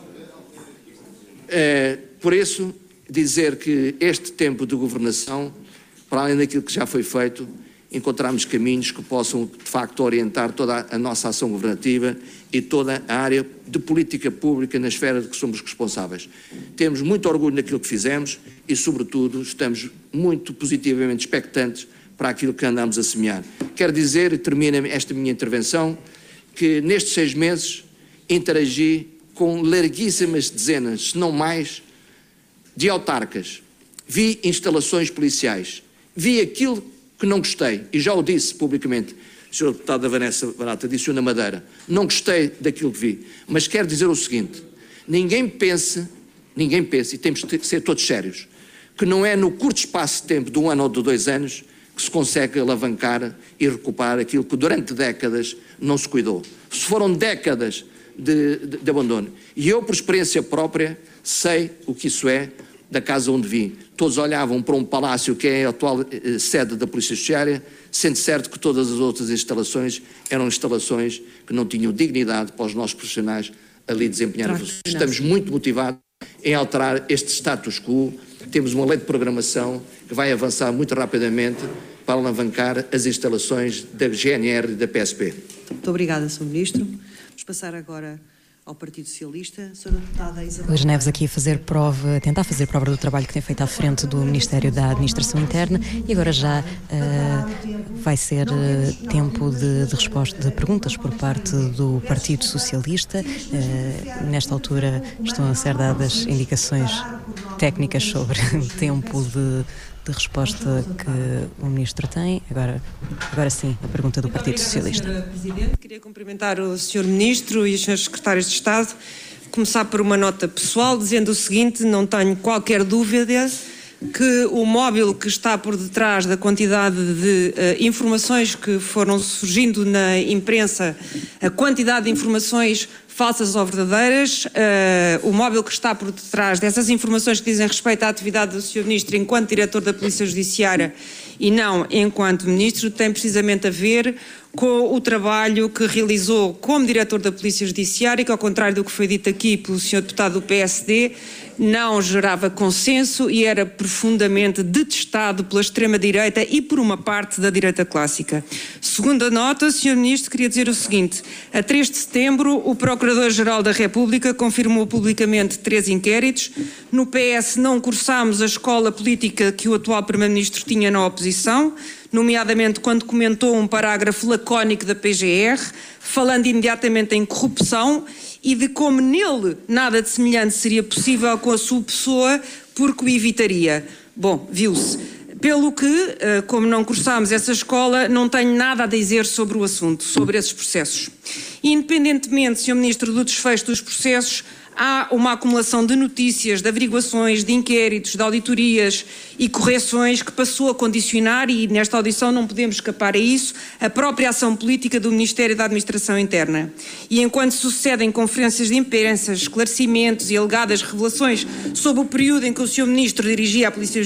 Eh, por isso, dizer que este tempo de governação, para além daquilo que já foi feito, encontramos caminhos que possam, de facto, orientar toda a nossa ação governativa e toda a área de política pública na esfera de que somos responsáveis. Temos muito orgulho naquilo que fizemos e, sobretudo, estamos muito positivamente expectantes para aquilo que andamos a semear. Quero dizer, e termino esta minha intervenção, que nestes seis meses interagi com larguíssimas dezenas, se não mais, de autarcas. Vi instalações policiais. Vi aquilo que não gostei, e já o disse publicamente, o senhor deputado da Vanessa Barata disse-o na Madeira, não gostei daquilo que vi, mas quero dizer o seguinte, ninguém pense, ninguém pense, e temos de ser todos sérios, que não é no curto espaço de tempo, de um ano ou de dois anos, que se consegue alavancar e recuperar aquilo que durante décadas não se cuidou. Se foram décadas de, de, de abandono. E eu, por experiência própria, sei o que isso é, da casa onde vim. Todos olhavam para um palácio que é a atual eh, sede da Polícia Judiciária, sendo certo que todas as outras instalações eram instalações que não tinham dignidade para os nossos profissionais ali desempenhar. Estamos muito motivados em alterar este status quo. Temos uma lei de programação que vai avançar muito rapidamente para alavancar as instalações da G N R e da P S P. Muito obrigada, senhor Ministro. Vamos passar agora ao Partido Socialista. senhora Deputada Isabel Luís Neves aqui a fazer prova, tentar fazer prova do trabalho que tem feito à frente do Ministério da Administração Interna e agora já uh, vai ser uh, tempo de, de resposta de perguntas por parte do Partido Socialista. Uh, nesta altura estão a ser dadas indicações técnicas sobre o tempo de de resposta que o Ministro tem. Agora, agora sim, a pergunta do Partido Socialista. senhora Presidente, queria cumprimentar o senhor Ministro e os senhores Secretários de Estado. Começar por uma nota pessoal, dizendo o seguinte, não tenho qualquer dúvida que o móvel que está por detrás da quantidade de uh, informações que foram surgindo na imprensa, a quantidade de informações falsas ou verdadeiras, uh, o móvel que está por detrás dessas informações que dizem respeito à atividade do senhor Ministro enquanto Diretor da Polícia Judiciária e não enquanto Ministro, tem precisamente a ver com o trabalho que realizou como Diretor da Polícia Judiciária, que ao contrário do que foi dito aqui pelo senhor Deputado do P S D, não gerava consenso e era profundamente detestado pela extrema-direita e por uma parte da direita clássica. Segunda nota, senhor Ministro, queria dizer o seguinte, a três de setembro o Procurador-Geral da República confirmou publicamente três inquéritos. No P S não cursámos a escola política que o atual Primeiro-Ministro tinha na oposição, nomeadamente quando comentou um parágrafo lacónico da P G R, falando imediatamente em corrupção e de como nele nada de semelhante seria possível com a sua pessoa, porque o evitaria. Bom, viu-se. Pelo que, como não cursámos essa escola, não tenho nada a dizer sobre o assunto, sobre esses processos. Independentemente, senhor Ministro, do desfecho dos processos, há uma acumulação de notícias, de averiguações, de inquéritos, de auditoриas e correções que passou a condicionar, e nesta audição não podemos escapar a isso, a própria ação política do Ministério da Administração Interna. E enquanto sucedem conferências de imprensa, esclarecimentos e alegadas revelações sobre o período em que o senhor Ministro dirigia a Polícia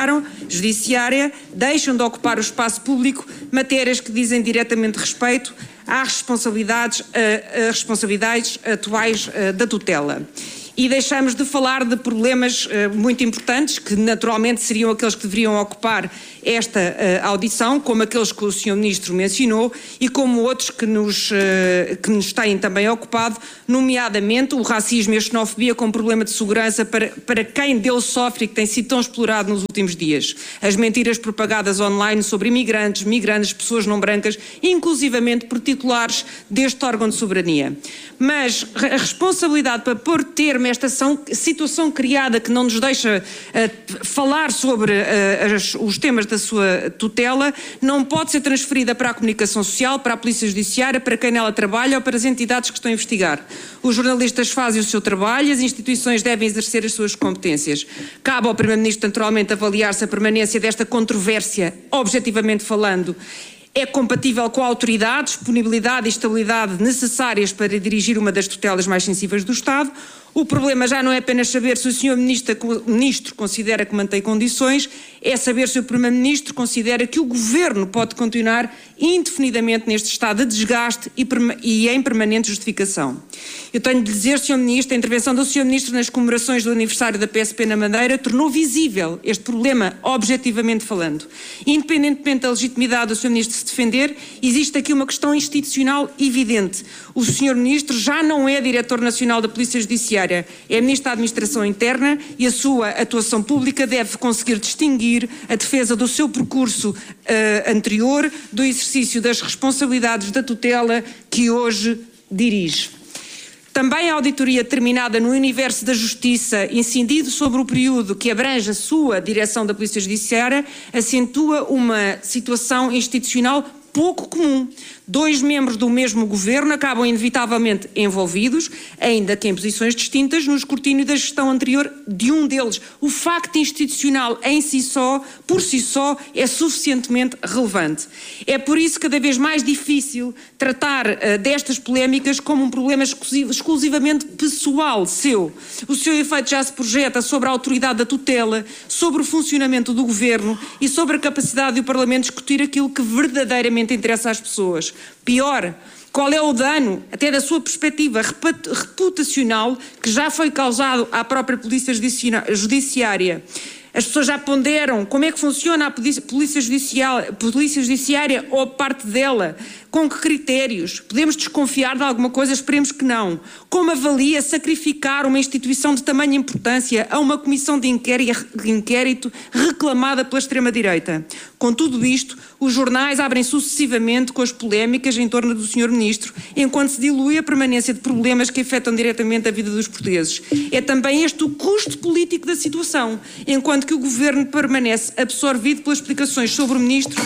Judiciária, deixam de ocupar o espaço público matérias que dizem diretamente respeito às responsabilidades, às responsabilidades atuais da tutela. E deixamos de falar de problemas uh, muito importantes, que naturalmente seriam aqueles que deveriam ocupar esta uh, audição, como aqueles que o senhor Ministro mencionou e como outros que nos, uh, que nos têm também ocupado, nomeadamente o racismo e a xenofobia como problema de segurança para, para quem dele sofre e que tem sido tão explorado nos últimos dias. As mentiras propagadas online sobre imigrantes, migrantes, pessoas não brancas, inclusivamente por titulares deste órgão de soberania. Mas a responsabilidade para pôr termo a esta situação criada que não nos deixa uh, falar sobre uh, as, os temas da sua tutela não pode ser transferida para a comunicação social, para a Polícia Judiciária, para quem nela trabalha ou para as entidades que estão a investigar. Os jornalistas fazem o seu trabalho e as instituições devem exercer as suas competências. Cabe ao Primeiro-Ministro, naturalmente, avaliar se a permanência desta controvérsia, objetivamente falando, é compatível com a autoridade, disponibilidade e estabilidade necessárias para dirigir uma das tutelas mais sensíveis do Estado. O problema já não é apenas saber se o senhor Ministro considera que mantém condições, é saber se o Primeiro-Ministro considera que o Governo pode continuar indefinidamente neste estado de desgaste e, e em permanente justificação. Eu tenho de dizer, senhor Ministro, a intervenção do senhor Ministro nas comemorações do aniversário da P S P na Madeira tornou visível este problema, objetivamente falando. Independentemente da legitimidade do senhor Ministro se defender, existe aqui uma questão institucional evidente. O senhor Ministro já não é Diretor Nacional da Polícia Judiciária, é Ministro da Administração Interna e a sua atuação pública deve conseguir distinguir a defesa do seu percurso uh, anterior do exercício das responsabilidades da tutela que hoje dirige. Também a auditoria terminada no universo da Justiça, incidido sobre o período que abrange a sua direção da Polícia Judiciária, acentua uma situação institucional pouco comum. Dois membros do mesmo governo acabam inevitavelmente envolvidos, ainda que em posições distintas, no escrutínio da gestão anterior de um deles. O facto institucional em si só, por si só, é suficientemente relevante. É por isso cada vez mais difícil tratar uh, destas polémicas como um problema exclusivo, exclusivamente pessoal seu. O seu efeito já se projeta sobre a autoridade da tutela, sobre o funcionamento do governo e sobre a capacidade do Parlamento discutir aquilo que verdadeiramente interessa às pessoas. Pior, qual é o dano, até da sua perspectiva reputacional, que já foi causado à própria Polícia Judiciária? As pessoas já ponderam como é que funciona a Polícia Judiciária, Polícia Judiciária ou parte dela? Com que critérios? Podemos desconfiar de alguma coisa? Esperemos que não. Como avalia sacrificar uma instituição de tamanha importância a uma comissão de inquérito reclamada pela extrema-direita? Com tudo isto, os jornais abrem sucessivamente com as polémicas em torno do senhor Ministro, enquanto se dilui a permanência de problemas que afetam diretamente a vida dos portugueses. É também este o custo político da situação, enquanto que o Governo permanece absorvido pelas explicações sobre o Ministro,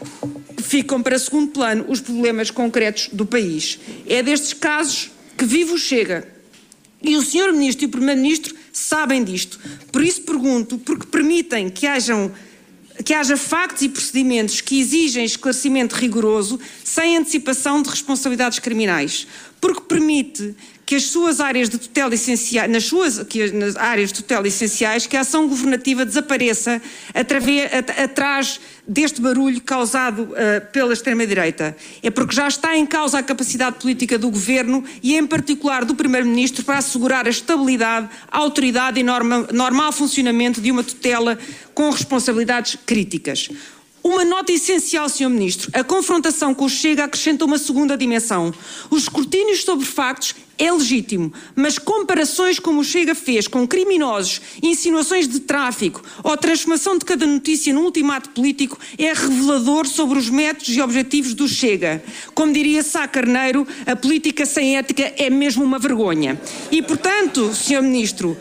ficam para segundo plano os problemas concretos do país. É destes casos que vive o Chega. E o senhor Ministro e o Primeiro-Ministro sabem disto. Por isso pergunto, porque permitem que hajam, que haja factos e procedimentos que exigem esclarecimento rigoroso sem antecipação de responsabilidades criminais. Porque permite que as suas áreas de tutela essenciais, nas suas que, nas áreas de tutela essenciais, que a ação governativa desapareça através, atrás deste barulho causado uh, pela extrema-direita. É porque já está em causa a capacidade política do Governo e, em particular, do Primeiro-Ministro para assegurar a estabilidade, a autoridade e norma, normal funcionamento de uma tutela com responsabilidades críticas. Uma nota essencial, senhor Ministro, a confrontação com o Chega acrescenta uma segunda dimensão. Os escrutínios sobre factos é legítimo, mas comparações como o Chega fez com criminosos, insinuações de tráfico ou a transformação de cada notícia num ultimato político é revelador sobre os métodos e objetivos do Chega. Como diria Sá Carneiro, a política sem ética é mesmo uma vergonha. E, portanto, senhor Ministro,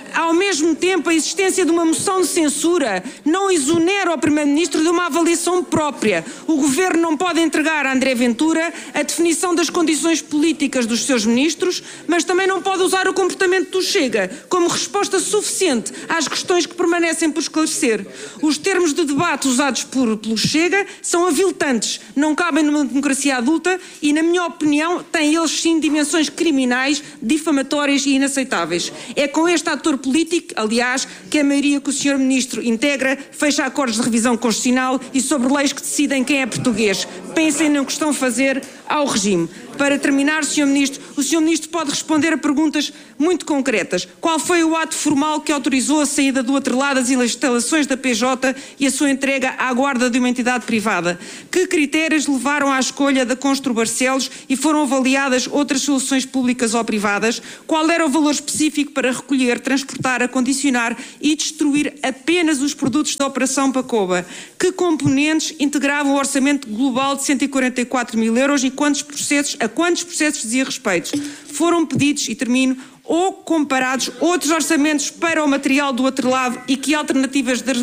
ao mesmo tempo, a existência de uma moção de censura não exonera o Primeiro-Ministro de uma avaliação própria. O Governo não pode entregar a André Ventura a definição das condições políticas dos seus ministros, mas também não pode usar o comportamento do Chega como resposta suficiente às questões que permanecem por esclarecer. Os termos de debate usados por, pelo Chega são aviltantes, não cabem numa democracia adulta e, na minha opinião, têm eles sim dimensões criminais, difamatórias e inaceitáveis. É com este ator político, aliás, que a maioria que o senhor Ministro integra fecha acordos de revisão constitucional e sobre leis que decidem quem é português. Pensem no que estão a fazer ao regime. Para terminar, senhor Ministro, o senhor Ministro pode responder a perguntas muito concretas. Qual foi o ato formal que autorizou a saída do atrelado das instalações da P J e a sua entrega à guarda de uma entidade privada? Que critérios levaram à escolha da Constru Barcelos e foram avaliadas outras soluções públicas ou privadas? Qual era o valor específico para recolher, transportar, acondicionar e destruir apenas os produtos da Operação Pacoba? Que componentes integravam o orçamento global de cento e quarenta e quatro mil euros e quantos processos, a quantos processos dizia respeito? Foram pedidos, e termino, ou comparados outros orçamentos para o material do outro lado e que alternativas de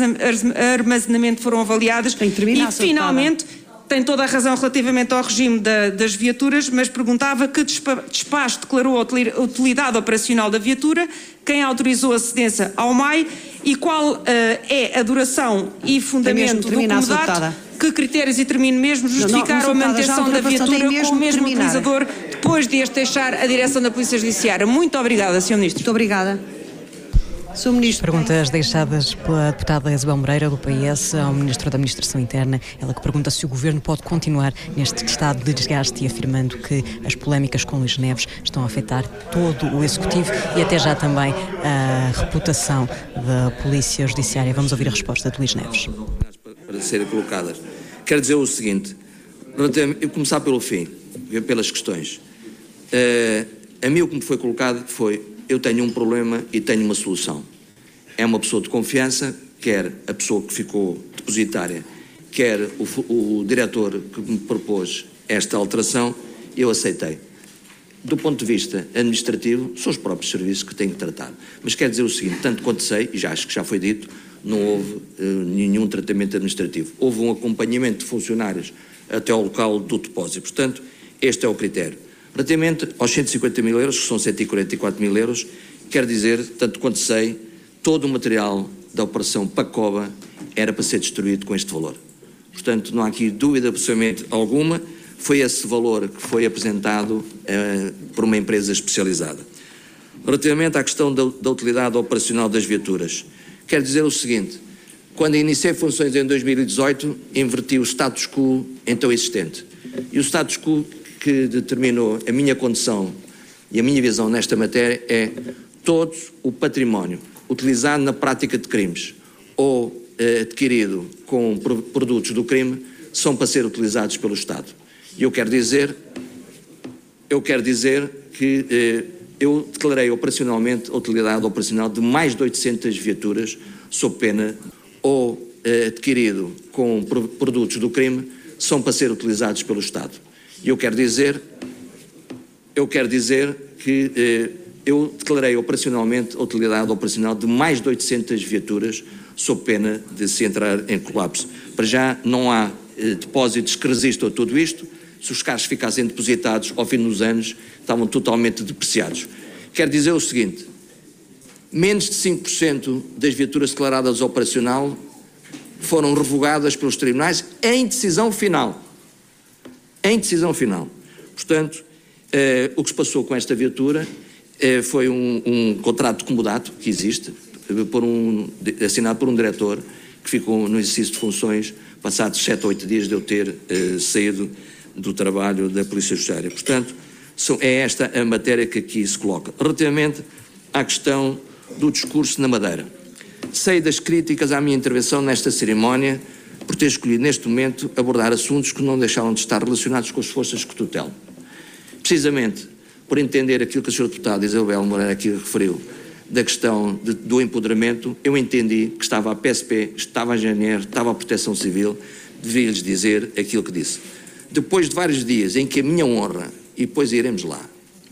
armazenamento foram avaliadas? Tem que terminar, e finalmente, tem toda a razão relativamente ao regime da, das viaturas, mas perguntava que despacho declarou a utilidade operacional da viatura, quem autorizou a cedência ao M A I e qual uh, é a duração e fundamento do comodato, que critérios, e termino mesmo, justificaram a manutenção da viatura com o mesmo utilizador depois de este deixar a direção da Polícia Judiciária. Muito obrigada, senhor Ministro. Muito obrigada. senhor Ministro. Perguntas deixadas pela deputada Isabel Moreira, do P S, ao Ministro da Administração Interna. Ela que pergunta se o Governo pode continuar neste estado de desgaste e afirmando que as polémicas com Luís Neves estão a afetar todo o Executivo e até já também a reputação da Polícia Judiciária. Vamos ouvir a resposta de Luís Neves. Para serem colocadas. Quero dizer o seguinte, eu começar pelo fim, pelas questões. Uh, a mim o que me foi colocado foi, eu tenho um problema e tenho uma solução. É uma pessoa de confiança, quer a pessoa que ficou depositária, quer o, o diretor que me propôs esta alteração, eu aceitei. Do ponto de vista administrativo, são os próprios serviços que têm que tratar. Mas quero dizer o seguinte, tanto quanto sei, e já acho que já foi dito, não houve uh, nenhum tratamento administrativo. Houve um acompanhamento de funcionários até ao local do depósito. Portanto, este é o critério. Relativamente aos cento e cinquenta mil euros, que são cento e quarenta e quatro mil euros, quero dizer, tanto quanto sei, todo o material da Operação Pacoba era para ser destruído com este valor. Portanto, não há aqui dúvida absolutamente alguma, foi esse valor que foi apresentado uh, por uma empresa especializada. Relativamente à questão da, da utilidade operacional das viaturas, quero dizer o seguinte, quando iniciei funções em dois mil e dezoito, inverti o status quo então existente. E o status quo que determinou a minha condição e a minha visão nesta matéria é todo o património utilizado na prática de crimes ou eh, adquirido com produtos do crime são para ser utilizados pelo Estado. E eu quero dizer, eu quero dizer que eh, eu declarei operacionalmente a utilidade operacional de mais de oitocentas viaturas sob pena ou eh, adquirido com produtos do crime são para ser utilizados pelo Estado. E eu quero dizer, eu quero dizer que eh, eu declarei operacionalmente a utilidade operacional de mais de oitocentas viaturas sob pena de se entrar em colapso. Para já não há eh, depósitos que resistam a tudo isto. Se os carros ficassem depositados ao fim dos anos, estavam totalmente depreciados. Quero dizer o seguinte, menos de cinco por cento das viaturas declaradas operacional foram revogadas pelos tribunais em decisão final. Em decisão final. Portanto, eh, o que se passou com esta viatura eh, foi um, um contrato de comodato que existe, por um, assinado por um diretor que ficou no exercício de funções passados sete ou oito dias de eu ter eh, saído do trabalho da Polícia Judiciária. Portanto, são, é esta a matéria que aqui se coloca. Relativamente à questão do discurso na Madeira. Sei das críticas à minha intervenção nesta cerimónia por ter escolhido neste momento abordar assuntos que não deixaram de estar relacionados com as forças que tutelam. Precisamente por entender aquilo que a senhora deputada Isabel Moreira aqui referiu, da questão de, do empoderamento, eu entendi que estava a P S P, estava a G N R, estava a Proteção Civil, devia-lhes dizer aquilo que disse. Depois de vários dias em que a minha honra, e depois iremos lá,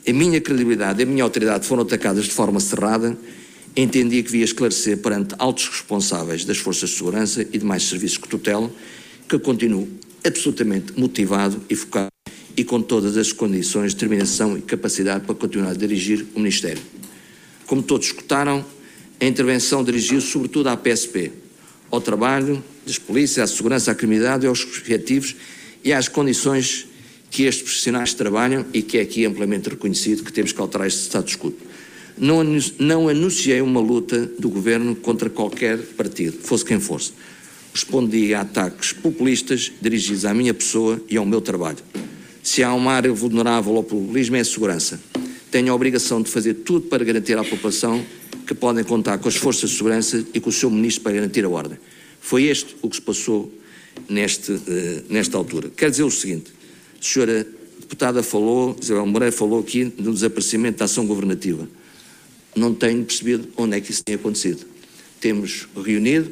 a minha credibilidade e a minha autoridade foram atacadas de forma cerrada, entendi que devia esclarecer perante altos responsáveis das forças de segurança e demais serviços que tutelam que eu continuo absolutamente motivado e focado e com todas as condições, determinação e capacidade para continuar a dirigir o Ministério. Como todos escutaram, a intervenção dirigiu-se sobretudo à P S P, ao trabalho das polícias, à segurança, à criminalidade e aos objetivos e às condições que estes profissionais trabalham e que é aqui amplamente reconhecido que temos que alterar este status quo. Não, não anunciei uma luta do Governo contra qualquer partido, fosse quem fosse. Respondi a ataques populistas dirigidos à minha pessoa e ao meu trabalho. Se há uma área vulnerável ao populismo é a segurança. Tenho a obrigação de fazer tudo para garantir à população que podem contar com as forças de segurança e com o seu Ministro para garantir a ordem. Foi este o que se passou neste, uh, nesta altura. Quero dizer o seguinte, a senhora deputada falou, Isabel Moreira falou aqui do desaparecimento da ação governativa. Não tenho percebido onde é que isso tem acontecido. Temos reunido